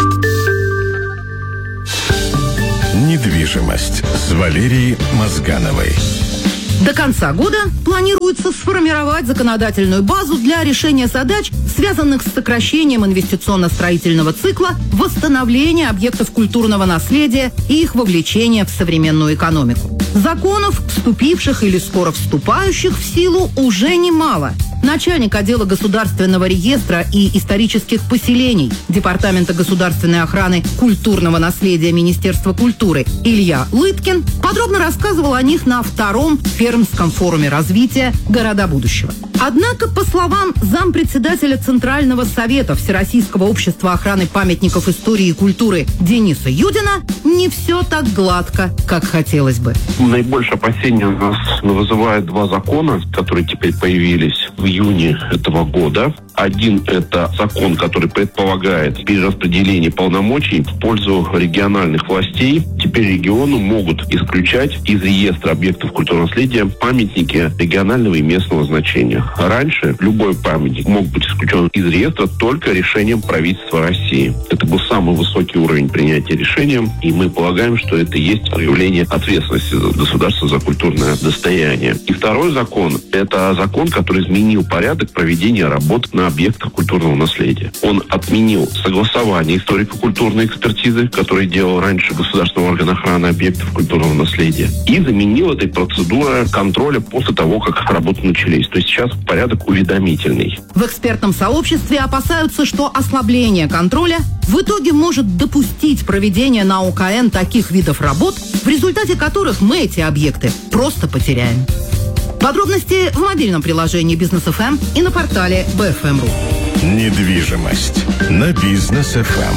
Недвижимость с Валерией Мозгановой. До конца года планируется сформировать законодательную базу для решения задач, связанных с сокращением инвестиционно-строительного цикла, восстановления объектов культурного наследия и их вовлечения в современную экономику. Законов, вступивших или скоро вступающих в силу, уже немало. Начальник отдела государственного реестра и исторических поселений Департамента государственной охраны культурного наследия Министерства культуры Илья Лыткин подробно рассказывал о них на 2-м Пермском форуме развития «Города будущего». Однако, по словам зампредседателя Центрального совета Всероссийского общества охраны памятников истории и культуры Дениса Юдина, не все так гладко, как хотелось бы. Наибольшее опасение у нас вызывает 2 закона, которые теперь появились в июне этого года. Один – это закон, который предполагает перераспределение полномочий в пользу региональных властей. Теперь регионы могут исключать из реестра объектов культурного наследия памятники регионального и местного значения. Раньше любой памятник мог быть исключен из реестра только решением правительства России. Это был самый высокий уровень принятия решения, и мы полагаем, что это и есть проявление ответственности государства за культурное достояние. И второй закон – это закон, который изменил порядок проведения работ на объектах культурного наследия. Он отменил согласование историко-культурной экспертизы, которую делал раньше государственный орган охраны объектов культурного наследия, и заменил этой процедурой контроля после того, как работы начались. То есть сейчас порядок уведомительный. В экспертном сообществе опасаются, что ослабление контроля в итоге может допустить проведение на ОКН таких видов работ, в результате которых мы эти объекты просто потеряем. Подробности в мобильном приложении Бизнес ФМ и на портале BFM.ru. Недвижимость на Бизнес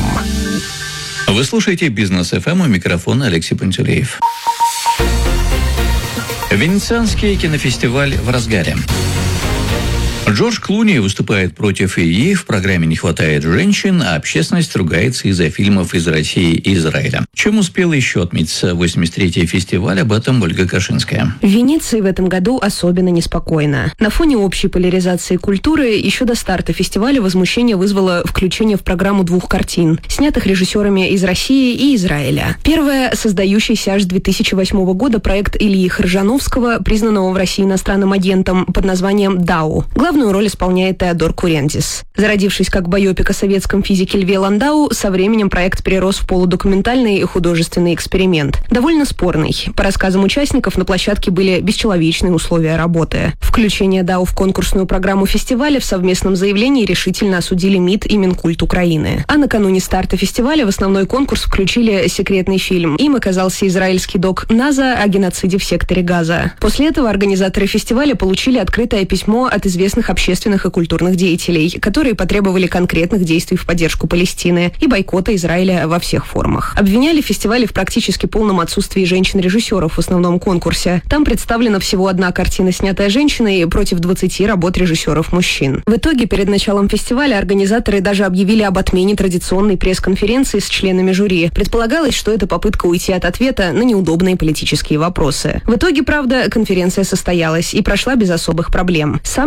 ФМ. Вы слушаете Бизнес ФМ, у микрофона Алексей Пантелеев. Венецианский кинофестиваль в разгаре. Джордж Клуни выступает против ИИ, в программе не хватает женщин, а общественность ругается из-за фильмов из России и Израиля. Чем успел еще отметиться 83-й фестиваль, об этом Ольга Кашинская. В Венеции в этом году особенно неспокойно. На фоне общей поляризации культуры еще до старта фестиваля возмущение вызвало включение в программу 2 картин, снятых режиссерами из России и Израиля. Первая – создающийся аж с 2008 года проект Ильи Хржановского, признанного в России иностранным агентом, под названием «Дау». Главную роль исполняет Теодор Курентис. Зародившись как байопик о советском физике Льве Ландау, со временем проект перерос в полудокументальный и художественный эксперимент. Довольно спорный. По рассказам участников, на площадке были бесчеловечные условия работы. Включение Дау в конкурсную программу фестиваля в совместном заявлении решительно осудили МИД и Минкульт Украины. А накануне старта фестиваля в основной конкурс включили секретный фильм. Им оказался израильский док «Наза» о геноциде в секторе Газа. После этого организаторы фестиваля получили открытое письмо от известных общественных и культурных деятелей, которые потребовали конкретных действий в поддержку Палестины и бойкота Израиля во всех формах. Обвиняли фестивали в практически полном отсутствии женщин-режиссеров в основном конкурсе. Там представлена всего 1 картина, снятая женщиной, против 20 работ режиссеров-мужчин. В итоге, перед началом фестиваля организаторы даже объявили об отмене традиционной пресс-конференции с членами жюри. Предполагалось, что это попытка уйти от ответа на неудобные политические вопросы. В итоге, правда, конференция состоялась и прошла без особых проблем. Сам же фестиваль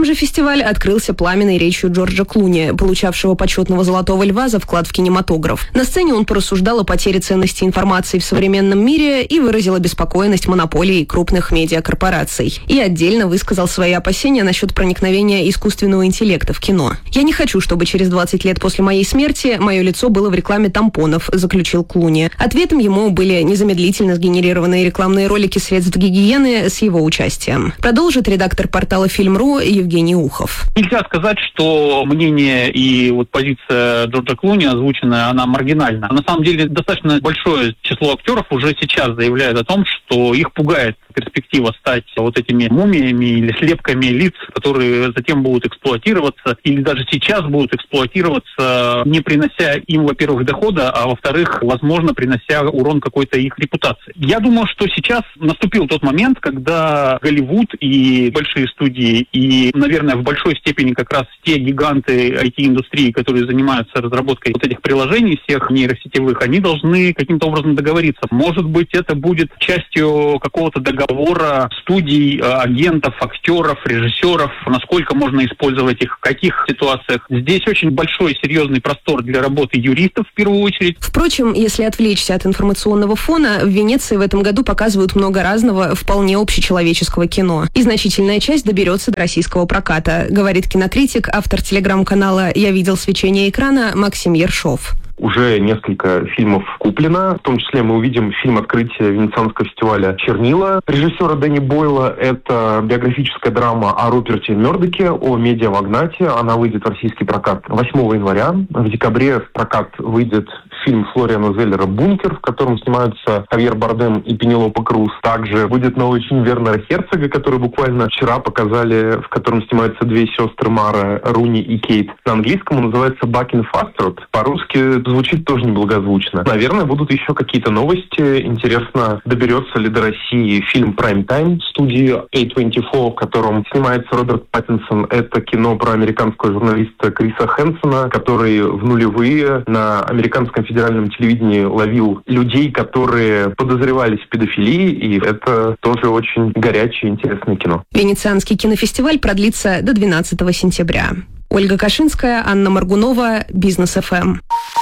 Фестиваль открылся пламенной речью Джорджа Клуни, получавшего почетного «Золотого льва» за вклад в кинематограф. На сцене он порассуждал о потере ценности информации в современном мире и выразил обеспокоенность монополией крупных медиакорпораций. И отдельно высказал свои опасения насчет проникновения искусственного интеллекта в кино. «Я не хочу, чтобы через 20 лет после моей смерти мое лицо было в рекламе тампонов», заключил Клуни. Ответом ему были незамедлительно сгенерированные рекламные ролики средств гигиены с его участием. Продолжит редактор портала «Фильм.ру» Евгений Ухов. Нельзя сказать, что мнение и позиция Джорджа Клуни озвученная, она маргинальна. На самом деле достаточно большое число актеров уже сейчас заявляет о том, что их пугает перспектива стать этими мумиями или слепками лиц, которые затем будут эксплуатироваться или даже сейчас будут эксплуатироваться, не принося им, во-первых, дохода, а во-вторых, возможно, принося урон какой-то их репутации. Я думаю, что сейчас наступил тот момент, когда Голливуд и большие студии и, наверное, в большой степени как раз те гиганты IT-индустрии, которые занимаются разработкой этих приложений всех нейросетевых, они должны каким-то образом договориться. Может быть, это будет частью какого-то договора студий, агентов, актеров, режиссеров, насколько можно использовать их, в каких ситуациях. Здесь очень большой, серьезный простор для работы юристов в первую очередь. Впрочем, если отвлечься от информационного фона, в Венеции в этом году показывают много разного, вполне общечеловеческого кино. И значительная часть доберется до российского проката, говорит кинокритик, автор телеграм-канала «Я видел свечение экрана» Максим Ершов. Уже несколько фильмов куплено. В том числе мы увидим фильм открытия Венецианского фестиваля «Чернила» режиссера Дэнни Бойла. Это биографическая драма о Руперте Мёрдоке, о медиамагнате. Она выйдет в российский прокат 8 января. В декабре в прокат выйдет фильм Флориана Зеллера «Бункер», в котором снимаются Хавьер Бардем и Пенелопа Круз. Также будет новый фильм Вернера Херцога, который буквально вчера показали, в котором снимаются две сестры Мара, Руни и Кейт. На английском он называется «Back in Fast». По-русски звучит тоже неблагозвучно. Наверное, будут еще какие-то новости. Интересно, доберется ли до России фильм «Prime Time» студии A24, в котором снимается Роберт Паттинсон. Это кино про американского журналиста Криса Хэнсона, который в нулевые на американском федеральном телевидении ловил людей, которые подозревались в педофилии, и это тоже очень горячее, интересное кино. Венецианский кинофестиваль продлится до 12 сентября. Ольга Кашинская, Анна Маргунова, Бизнес-ФМ.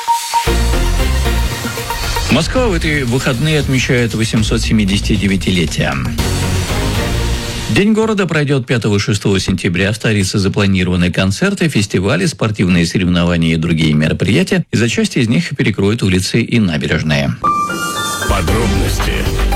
Москва в эти выходные отмечает 879-летие. День города пройдет 5 и 6 сентября. В столице запланированы концерты, фестивали, спортивные соревнования и другие мероприятия. И за часть из них перекроют улицы и набережные. Подробности.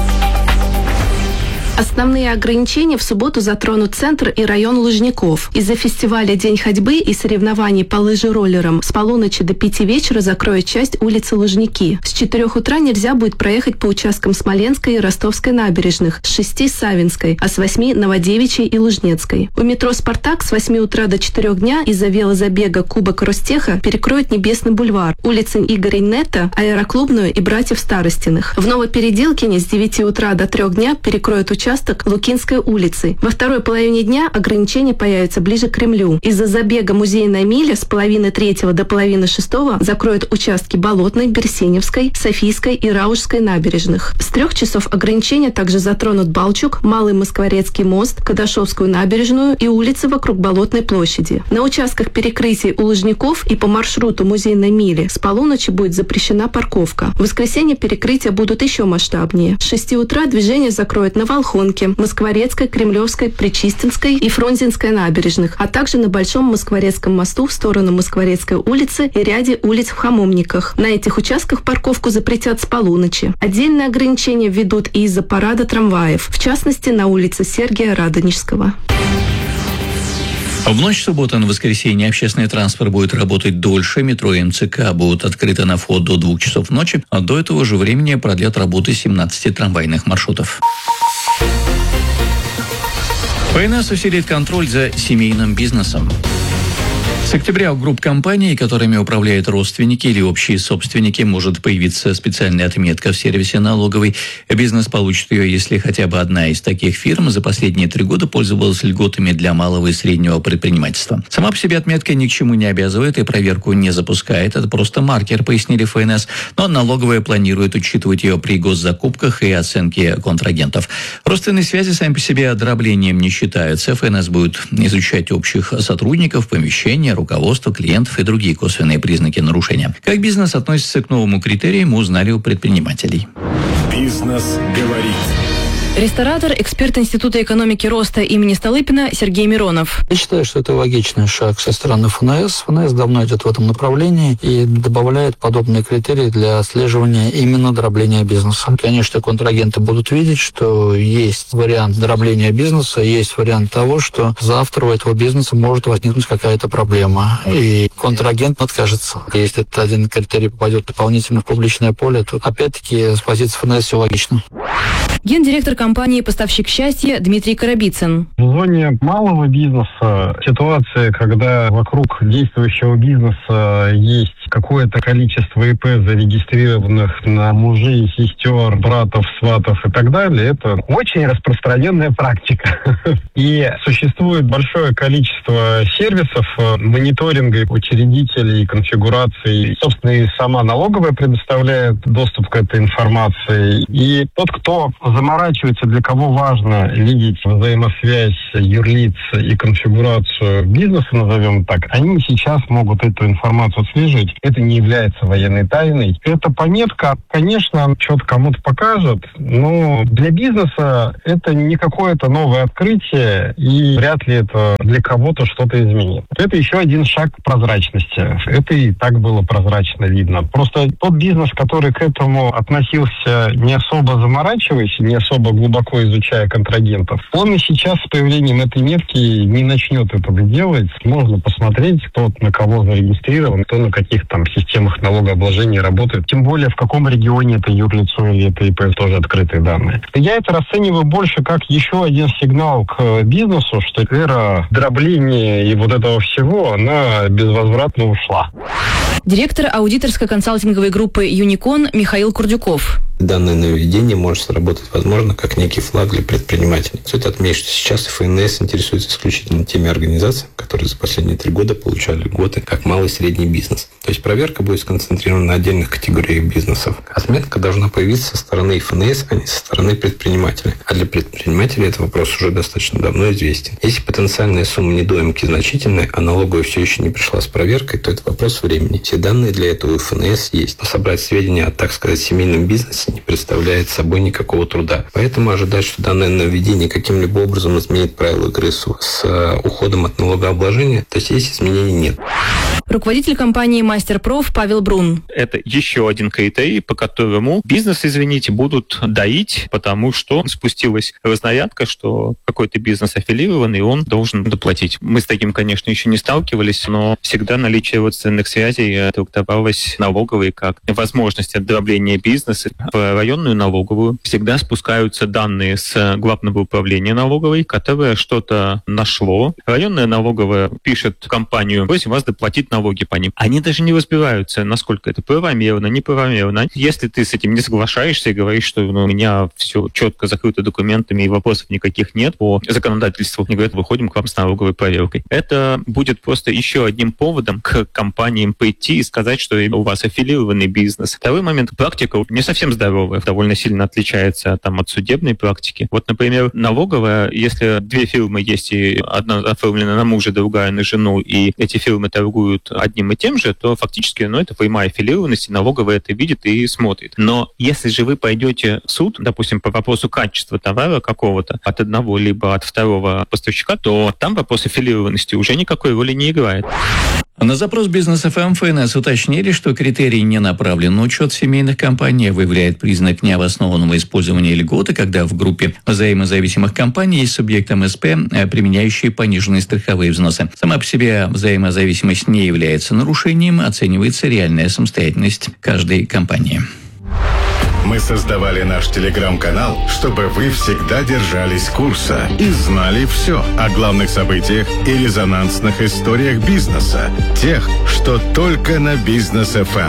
Основные ограничения в субботу затронут центр и район Лужников. Из-за фестиваля «День ходьбы» и соревнований по лыжероллерам с полуночи до 5 вечера закроют часть улицы Лужники. С 4 утра нельзя будет проехать по участкам Смоленской и Ростовской набережных, с 6 Савинской, а с 8 Новодевичьей и Лужнецкой. У метро «Спартак» с 8 утра до 4 дня из-за велозабега Кубок Ростеха перекроют Небесный бульвар, улицы Игоря Нетта, Аэроклубную и Братьев Старостиных. В Новопеределкине с 9 утра до 3 дня перекроют участок Лукинской улицы. Во второй половине дня ограничения появятся ближе к Кремлю. Из-за забега музейная миля с половины 3 до половины 6 закроют участки Болотной, Берсеневской, Софийской и Раушской набережных. С 3 часов ограничения также затронут Балчук, Малый Москворецкий мост, Кадашовскую набережную и улицы вокруг Болотной площади. На участках перекрытий у Лужников и по маршруту музейной мили с полуночи будет запрещена парковка. В воскресенье перекрытия будут еще масштабнее. С 6 утра движение закроют на Волхонке, Москворецкой, Кремлевской, Причистинской и Фрунзенской набережных, а также на Большом Москворецком мосту в сторону Москворецкой улицы и ряде улиц в Хамовниках. На этих участках парковку запретят с полуночи. Отдельные ограничения введут и из-за парада трамваев, в частности на улице Сергия Радонежского. В ночь субботы на воскресенье общественный транспорт будет работать дольше. Метро и МЦК будут открыты на вход до 2 часов ночи, а до этого же времени продлят работы 17 трамвайных маршрутов. ФНС усилит контроль за семейным бизнесом. С октября у групп компаний, которыми управляют родственники или общие собственники, может появиться специальная отметка в сервисе налоговой. Бизнес получит ее, если хотя бы одна из таких фирм за последние 3 года пользовалась льготами для малого и среднего предпринимательства. Сама по себе отметка ни к чему не обязывает и проверку не запускает. Это просто маркер, пояснили ФНС. Но налоговая планирует учитывать ее при госзакупках и оценке контрагентов. Родственные связи сами по себе дроблением не считаются. ФНС будет изучать общих сотрудников, помещения, руководство, клиентов и другие косвенные признаки нарушения. Как бизнес относится к новому критерию, мы узнали у предпринимателей. Бизнес говорит. Ресторатор, эксперт Института экономики роста имени Столыпина Сергей Миронов. Я считаю, что это логичный шаг со стороны ФНС. ФНС давно идет в этом направлении и добавляет подобные критерии для отслеживания именно дробления бизнеса. Конечно, контрагенты будут видеть, что есть вариант дробления бизнеса, есть вариант того, что завтра у этого бизнеса может возникнуть какая-то проблема, и контрагент откажется. Если этот один критерий попадет дополнительно в публичное поле, то опять-таки с позиции ФНС все логично. Гендиректор компании «Поставщик счастья» Дмитрий Коробицын. В зоне малого бизнеса ситуация, когда вокруг действующего бизнеса есть какое-то количество ИП, зарегистрированных на мужей, сестер, братов, сватов и так далее, это очень распространенная практика. И существует большое количество сервисов мониторинга учредителей, конфигураций. Собственно, и сама налоговая предоставляет доступ к этой информации. И тот, кто заморачивается, для кого важно видеть взаимосвязь юрлиц и конфигурацию бизнеса, назовем так, они сейчас могут эту информацию отслеживать. Это не является военной тайной. Эта пометка, конечно, что-то кому-то покажет, но для бизнеса это не какое-то новое открытие, и вряд ли это для кого-то что-то изменит. Это еще один шаг к прозрачности. Это и так было прозрачно видно. Просто тот бизнес, который к этому относился не особо заморачиваясь, не особо глубоко изучая контрагентов, он и сейчас с появлением этой метки не начнет этого делать. Можно посмотреть, кто на кого зарегистрирован, кто на каких там системах налогообложения работает. Тем более, в каком регионе это юрлицо или это ИП, тоже открытые данные. Я это расцениваю больше как еще один сигнал к бизнесу, что эра дробления и вот этого всего, она безвозвратно ушла. Директор аудиторско-консалтинговой группы «Юникон» Михаил Курдюков. Данное нововведение может сработать, возможно, как некий флаг для предпринимателей. Стоит отметить, что сейчас ФНС интересуется исключительно теми организациями, которые за последние 3 года получали льготы как малый и средний бизнес. То есть проверка будет сконцентрирована на отдельных категориях бизнесов. Отметка должна появиться со стороны ФНС, а не со стороны предпринимателя. А для предпринимателей этот вопрос уже достаточно давно известен. Если потенциальная сумма недоимки значительная, а налоговая все еще не пришла с проверкой, то это вопрос времени. Все данные для этого у ФНС есть. Но собрать сведения о, так сказать, семейном бизнесе не представляет собой никакого труда. Поэтому ожидать, что данное нововведение каким-либо образом изменит правила игры с уходом от налогообложения, то есть изменений нет. Руководитель компании «Мастерпроф» Павел Брун. Это еще один критерий, по которому бизнес, извините, будут доить, потому что спустилась разнарядка, что какой-то бизнес аффилированный, он должен доплатить. Мы с таким, конечно, еще не сталкивались, но всегда наличие родственных связей трактовалось налоговой как возможность дробления бизнеса. В районную налоговую всегда спускаются данные с Главного управления налоговой, которое что-то нашло. Районная налоговая пишет в компанию: просим вас доплатить налоги по ним. Они даже не разбираются, насколько это правомерно, неправомерно. Если ты с этим не соглашаешься и говоришь, что у меня все четко закрыто документами и вопросов никаких нет по законодательству, они говорят: выходим к вам с налоговой проверкой. Это будет просто еще одним поводом к компаниям прийти и сказать, что у вас аффилированный бизнес. Второй момент. Практика не совсем здоровая, довольно сильно отличается от судебной практики. Вот, например, налоговая, если 2 фирмы есть, и одна оформлена на мужа, другая на жену, и эти фирмы торгуют одним и тем же, то фактически это прямая аффилированность, и налоговая это видит и смотрит. Но если же вы пойдете в суд, допустим, по вопросу качества товара какого-то от одного либо от второго поставщика, то там вопрос аффилированности уже никакой роли не играет. На запрос Бизнес ФМ ФНС уточнили, что критерий не направлен на учет семейных компаний, а выявляет признак необоснованного использования льготы, когда в группе взаимозависимых компаний есть субъект МСП, применяющий пониженные страховые взносы. Сама по себе взаимозависимость не является нарушением, оценивается реальная самостоятельность каждой компании. Мы создавали наш телеграм-канал, чтобы вы всегда держались курса и знали все о главных событиях и резонансных историях бизнеса. Тех, что только на Бизнес ФМ.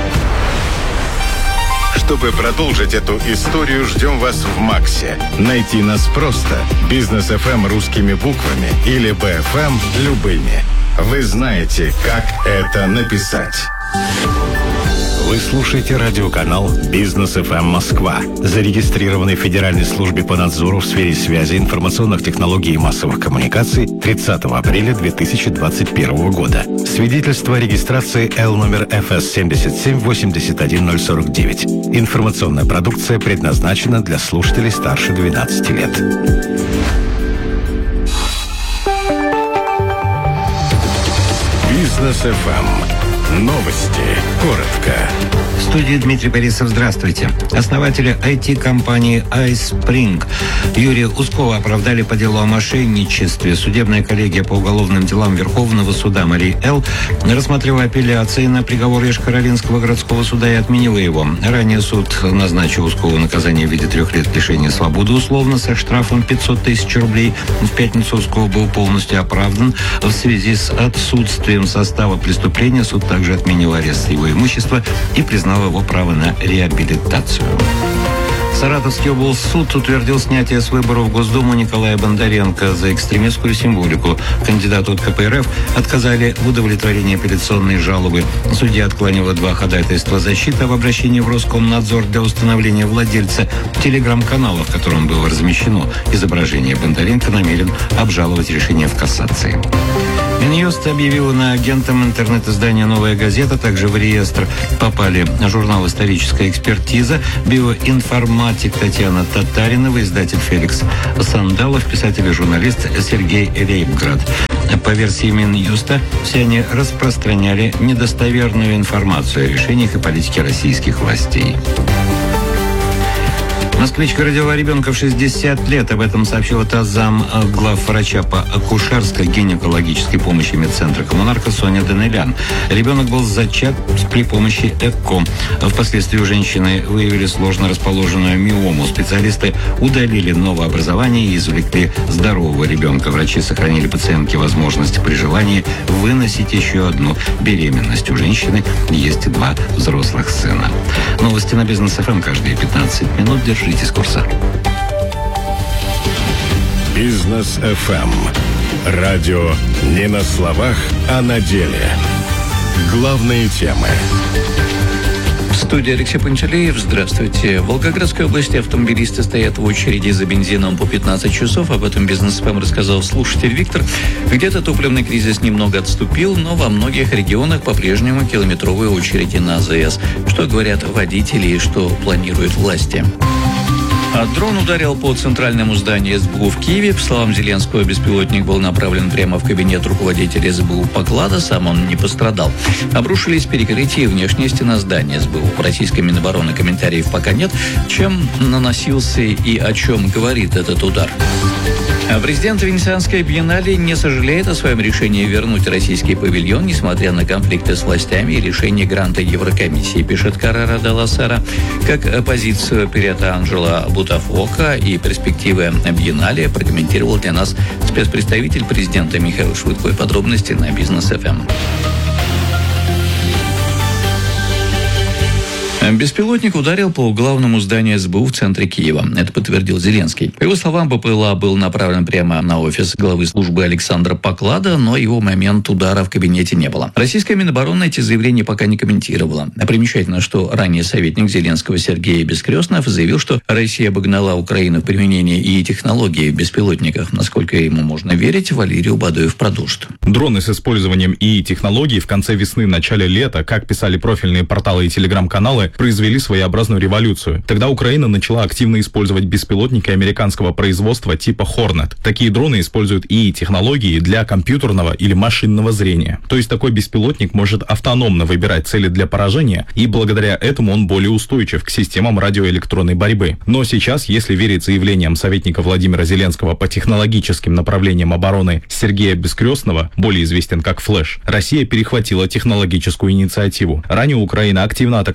Чтобы продолжить эту историю, ждем вас в Максе. Найти нас просто. Бизнес ФМ русскими буквами или БФМ любыми. Вы знаете, как это написать. Вы слушаете радиоканал «Бизнес ФМ Москва», зарегистрированный в Федеральной службе по надзору в сфере связи, информационных технологий и массовых коммуникаций 30 апреля 2021 года. Свидетельство о регистрации Л номер ФС 7781049. Информационная продукция предназначена для слушателей старше 12 лет. Бизнес ФМ. Новости. Коротко. В студии Дмитрий Борисов. Здравствуйте. Основатели IT-компании iSpring Юрия Ускова оправдали по делу о мошенничестве. Судебная коллегия по уголовным делам Верховного суда Марии Л. рассмотрела апелляции на приговор Йошкар-Олинского городского суда и отменила его. Ранее суд назначил Ускову наказание в виде 3 лет лишения свободы условно со штрафом 500 тысяч рублей. В пятницу Усков был полностью оправдан. В связи с отсутствием состава преступления суд также отменил арест его имущества и признал его право на реабилитацию. Саратовский облсуд утвердил снятие с выборов в Госдуму Николая Бондаренко за экстремистскую символику. Кандидату от КПРФ отказали в удовлетворении апелляционной жалобы. Судья отклонила 2 ходатайства защиты об обращении в Роскомнадзор для установления владельца телеграм-канала, в котором было размещено изображение Бондаренко, намерен обжаловать решение в кассации. Минюст объявила на агентам интернет-издания «Новая газета». Также в реестр попали журнал «Историческая экспертиза», биоинформатик Татьяна Татаринова, издатель Феликс Сандалов, писатель и журналист Сергей Рейбград. По версии Минюста, все они распространяли недостоверную информацию о решениях и политике российских властей. Москвичка родила ребенка в 60 лет. Об этом сообщила ТАСС главврача по акушерской гинекологической помощи медцентра «Коммунарка» Соня Данелян. Ребенок был зачат при помощи ЭКО. Впоследствии у женщины выявили сложно расположенную миому. Специалисты удалили новообразование и извлекли здорового ребенка. Врачи сохранили пациентке возможность при желании выносить еще одну беременность. У женщины есть 2 взрослых сына. Новости на Бизнес ФМ каждые 15 минут. Держитесь курса. Бизнес ФМ. Радио не на словах, а на деле. Главные темы. В студии Алексей Пантелеев. Здравствуйте. В Волгоградской области автомобилисты стоят в очереди за бензином по 15 часов. Об этом Бизнес ФМ рассказал слушатель Виктор. Где-то топливный кризис немного отступил, но во многих регионах по-прежнему километровые очереди на АЗС. Что говорят водители и что планируют власти? Дрон ударил по центральному зданию СБУ в Киеве. По словам Зеленского, беспилотник был направлен прямо в кабинет руководителя СБУ Поклада. Сам он не пострадал. Обрушились перекрытия и внешняя стена здания СБУ. В российской Минобороны комментариев пока нет. Чем наносился и о чем говорит этот удар? Президент Венецианской биеннале не сожалеет о своем решении вернуть российский павильон, несмотря на конфликты с властями и решение гранта Еврокомиссии, пишет Каррера делла Сера. Как позицию Пирета Анджело Бутафока и перспективы биеннале прокомментировал для нас спецпредставитель президента Михаил Швыдко. Подробности на Бизнес ФМ. Беспилотник ударил по главному зданию СБУ в центре Киева. Это подтвердил Зеленский. По его словам, БПЛА был направлен прямо на офис главы службы Александра Поклада, но его момент удара в кабинете не было. Российская Минобороны эти заявления пока не комментировала. Примечательно, что ранее советник Зеленского Сергей Бескрестнов заявил, что Россия обогнала Украину в применении ИИ технологий в беспилотниках. Насколько ему можно верить, Валерий Убадоев продолжит. Дроны с использованием ИИ технологий в конце весны, начале лета, как писали профильные порталы и телеграм-каналы, произвели своеобразную революцию. Тогда Украина начала активно использовать беспилотники американского производства типа Hornet. Такие дроны используют ИИ-технологии для компьютерного или машинного зрения. То есть такой беспилотник может автономно выбирать цели для поражения, и благодаря этому он более устойчив к системам радиоэлектронной борьбы. Но сейчас, если верить заявлениям советника Владимира Зеленского по технологическим направлениям обороны Сергея Бескрестного, более известен как Флэш, Россия перехватила технологическую инициативу. Ранее Украина активно атаковала и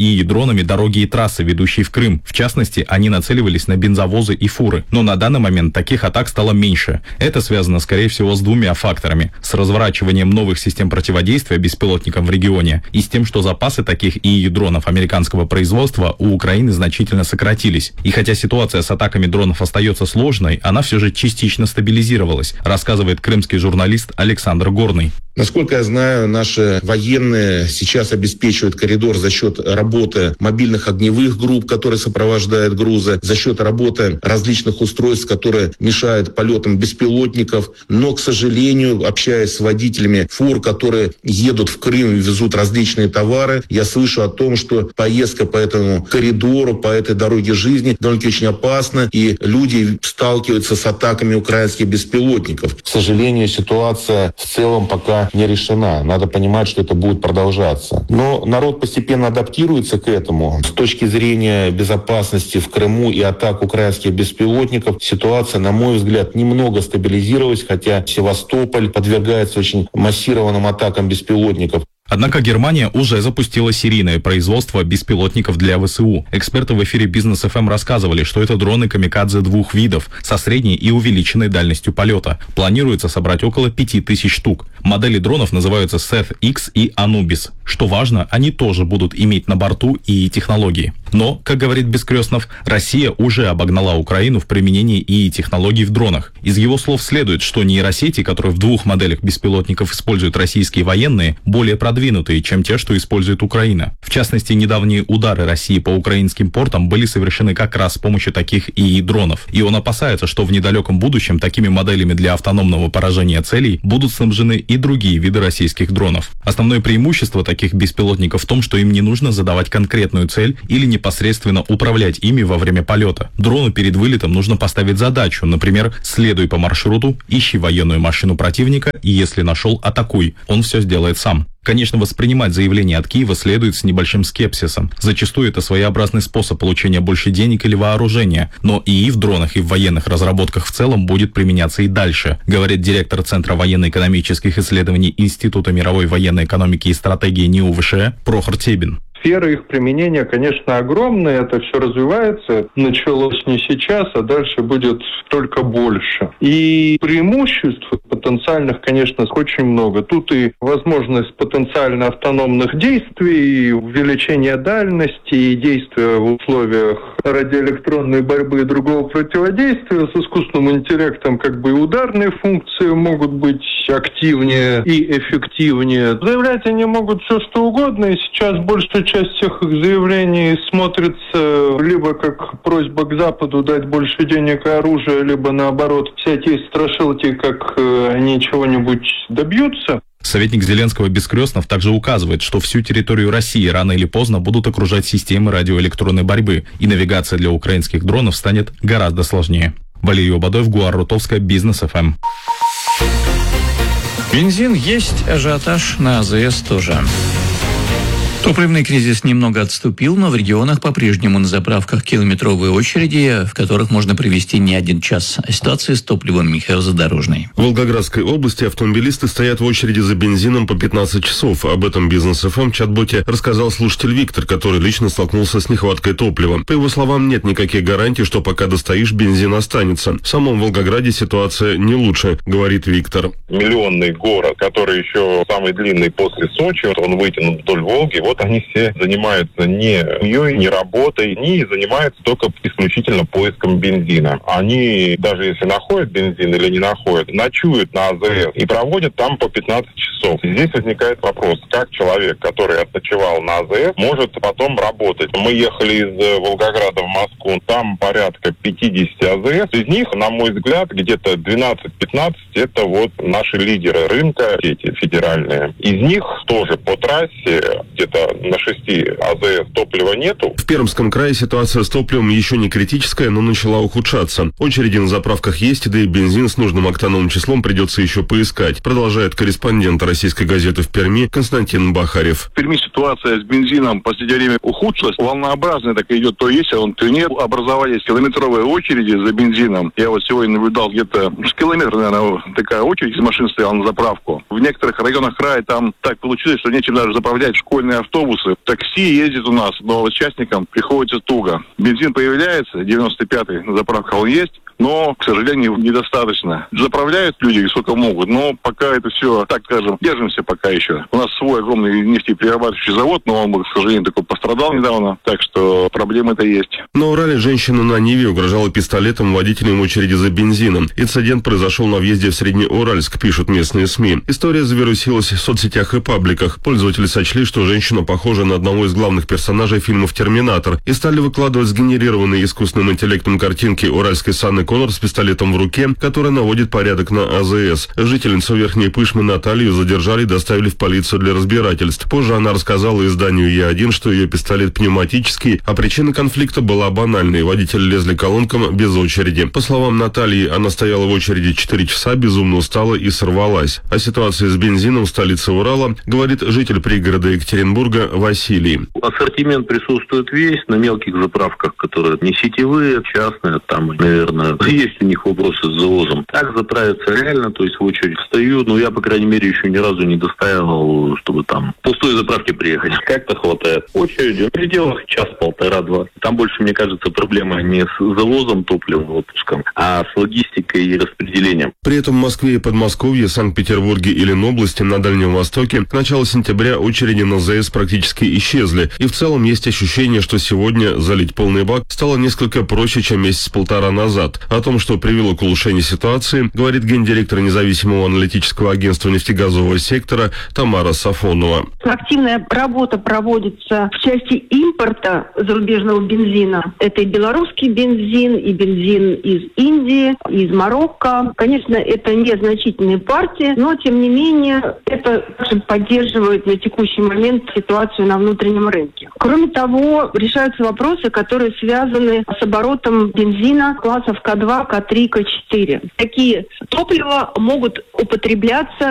ИИ-дронами дороги и трассы, ведущие в Крым. В частности, они нацеливались на бензовозы и фуры. Но на данный момент таких атак стало меньше. Это связано, скорее всего, с двумя факторами. С разворачиванием новых систем противодействия беспилотникам в регионе и с тем, что запасы таких ИИ-дронов американского производства у Украины значительно сократились. И хотя ситуация с атаками дронов остается сложной, она все же частично стабилизировалась, рассказывает крымский журналист Александр Горный. Насколько я знаю, наши военные сейчас обеспечивают коридор за счет работы мобильных огневых групп, которые сопровождают грузы, за счет работы различных устройств, которые мешают полетам беспилотников. Но, к сожалению, общаясь с водителями фур, которые едут в Крым и везут различные товары, я слышу о том, что поездка по этому коридору, по этой дороге жизни довольно-таки очень опасна, и люди сталкиваются с атаками украинских беспилотников. К сожалению, ситуация в целом пока не решена. Надо понимать, что это будет продолжаться. Но народ постепенно адаптируется к этому. С точки зрения безопасности в Крыму и атак украинских беспилотников, ситуация, на мой взгляд, немного стабилизировалась, хотя Севастополь подвергается очень массированным атакам беспилотников. Однако Германия уже запустила серийное производство беспилотников для ВСУ. Эксперты в эфире Бизнес ФМ рассказывали, что это дроны камикадзе двух видов со средней и увеличенной дальностью полета. Планируется собрать около 5000 штук. Модели дронов называются Seth X и Anubis. Что важно, они тоже будут иметь на борту ИИ технологии. Но, как говорит Бескрестнов, Россия уже обогнала Украину в применении ИИ технологий в дронах. Из его слов следует, что нейросети, которые в двух моделях беспилотников используют российские военные, более продвинутые, чем те, что использует Украина. В частности, недавние удары России по украинским портам были совершены как раз с помощью таких ИИ-дронов. И он опасается, что в недалеком будущем такими моделями для автономного поражения целей будут снабжены и другие виды российских дронов. Основное преимущество таких беспилотников в том, что им не нужно задавать конкретную цель или непосредственно управлять ими во время полета. Дрону перед вылетом нужно поставить задачу, например, следуй по маршруту, ищи военную машину противника и, если нашел, атакуй. Он все сделает сам. Конечно, воспринимать заявление от Киева следует с небольшим скепсисом. Зачастую это своеобразный способ получения больше денег или вооружения, но ИИ в дронах и в военных разработках в целом будет применяться и дальше, говорит директор Центра военно-экономических исследований Института мировой военной экономики и стратегии НИУ ВШЭ Прохор Тебин. Сфера их применения, конечно, огромная, это все развивается, началось не сейчас, а дальше будет только больше. И преимуществ потенциальных, конечно, очень много. Тут и возможность потенциально автономных действий, и увеличение дальности, и действия в условиях радиоэлектронной борьбы и другого противодействия. С искусственным интеллектом как бы и ударные функции могут быть активнее и эффективнее. Заявлять они могут все что угодно, и сейчас большая часть всех их заявлений смотрится либо как просьба к Западу дать больше денег и оружия, либо наоборот всякие страшилки, как они чего-нибудь добьются. Советник Зеленского Бескрестнов также указывает, что всю территорию России рано или поздно будут окружать системы радиоэлектронной борьбы, и навигация для украинских дронов станет гораздо сложнее. Валерий Обадоев, Гуар Рутовская, Бизнес ФМ. Бензин есть, ажиотаж на АЗС тоже. Топливный кризис немного отступил, но в регионах по-прежнему на заправках километровые очереди, в которых можно провести не один час. О ситуации с топливом Михаил Задорожный. В Волгоградской области автомобилисты стоят в очереди за бензином по 15 часов. Об этом Бизнес ФМ в чат-боте рассказал слушатель Виктор, который лично столкнулся с нехваткой топлива. По его словам, нет никаких гарантий, что пока достоишь, бензин останется. В самом Волгограде ситуация не лучше, говорит Виктор. Миллионный город, который еще самый длинный после Сочи, он вытянут вдоль Волги. Вот они все занимаются не семьей, не работой, не занимаются только исключительно поиском бензина. Они, даже если находят бензин или не находят, ночуют на АЗС и проводят там по 15 часов. Здесь возникает вопрос, как человек, который отночевал на АЗС, может потом работать. Мы ехали из Волгограда в Москву, там порядка 50 АЗС. Из них, на мой взгляд, где-то 12-15 это вот наши лидеры рынка, эти федеральные. Из них тоже по трассе где-то на 6 АЗС топлива нету. В Пермском крае ситуация с топливом еще не критическая, но начала ухудшаться. Очереди на заправках есть, да и бензин с нужным октановым числом придется еще поискать, продолжает корреспондент российской газеты в Перми Константин Бахарев. В Перми ситуация с бензином в последнее время ухудшилась. Волнообразная так идет, то есть, то нет. Образовались километровые очереди за бензином. Я вот сегодня наблюдал где-то с километра, наверное, такая очередь из машин стояла на заправку. В некоторых районах края там так получилось, что нечем даже заправлять школьные автобусы. автобусы, такси ездит у нас, но участникам приходится туго. Бензин появляется, 95-й на заправках он есть, но, к сожалению, недостаточно. Заправляют люди сколько могут, но пока это все, так скажем, держимся пока еще. У нас свой огромный нефтеперерабатывающий завод, но он, к сожалению, такой пострадал недавно, так что проблемы-то есть. На Урале женщина на Ниве угрожала пистолетом водителям в очереди за бензином. Инцидент произошел на въезде в Среднеуральск, пишут местные СМИ. История завирусилась в соцсетях и пабликах. Пользователи сочли, что женщина похожа на одного из главных персонажей фильмов «Терминатор» и стали выкладывать сгенерированные искусственным интеллектом картинки уральской Санны Коннор с пистолетом в руке, который наводит порядок на АЗС. Жительницу Верхней Пышмы Наталью задержали и доставили в полицию для разбирательств. Позже она рассказала изданию Е1, что ее пистолет пневматический, а причина конфликта была банальной. Водители лезли к колонкам без очереди. По словам Натальи, она стояла в очереди 4 часа, безумно устала и сорвалась. О ситуации с бензином в столице Урала говорит житель пригорода Екатеринбурга Василий. Ассортимент присутствует весь на мелких заправках, которые не сетевые, частные, там, наверное, есть у них вопросы с завозом. Так заправиться реально, то есть в очередь стою, но я, по крайней мере, еще ни разу не достаивал, чтобы там в пустой заправке приехать. Как-то хватает. Очереди в пределах час-полтора-два. Там больше, мне кажется, проблема не с завозом топлива в отпуском, а с логистикой и распределением. При этом в Москве и Подмосковье, Санкт-Петербурге и Ленобласти на Дальнем Востоке к началу сентября очереди на ЗС практически исчезли. И в целом есть ощущение, что сегодня залить полный бак стало несколько проще, чем месяц-полтора назад. О том, что привело к улучшению ситуации, говорит гендиректор независимого аналитического агентства нефтегазового сектора Тамара Сафонова. Активная работа проводится в части импорта зарубежного бензина. Это и белорусский бензин, и бензин из Индии, из Марокко. Конечно, это незначительные партии, но, тем не менее, это также поддерживает на текущий момент ситуацию на внутреннем рынке. Кроме того, решаются вопросы, которые связаны с оборотом бензина классов К2, К3, К4. Такие топлива могут употребляться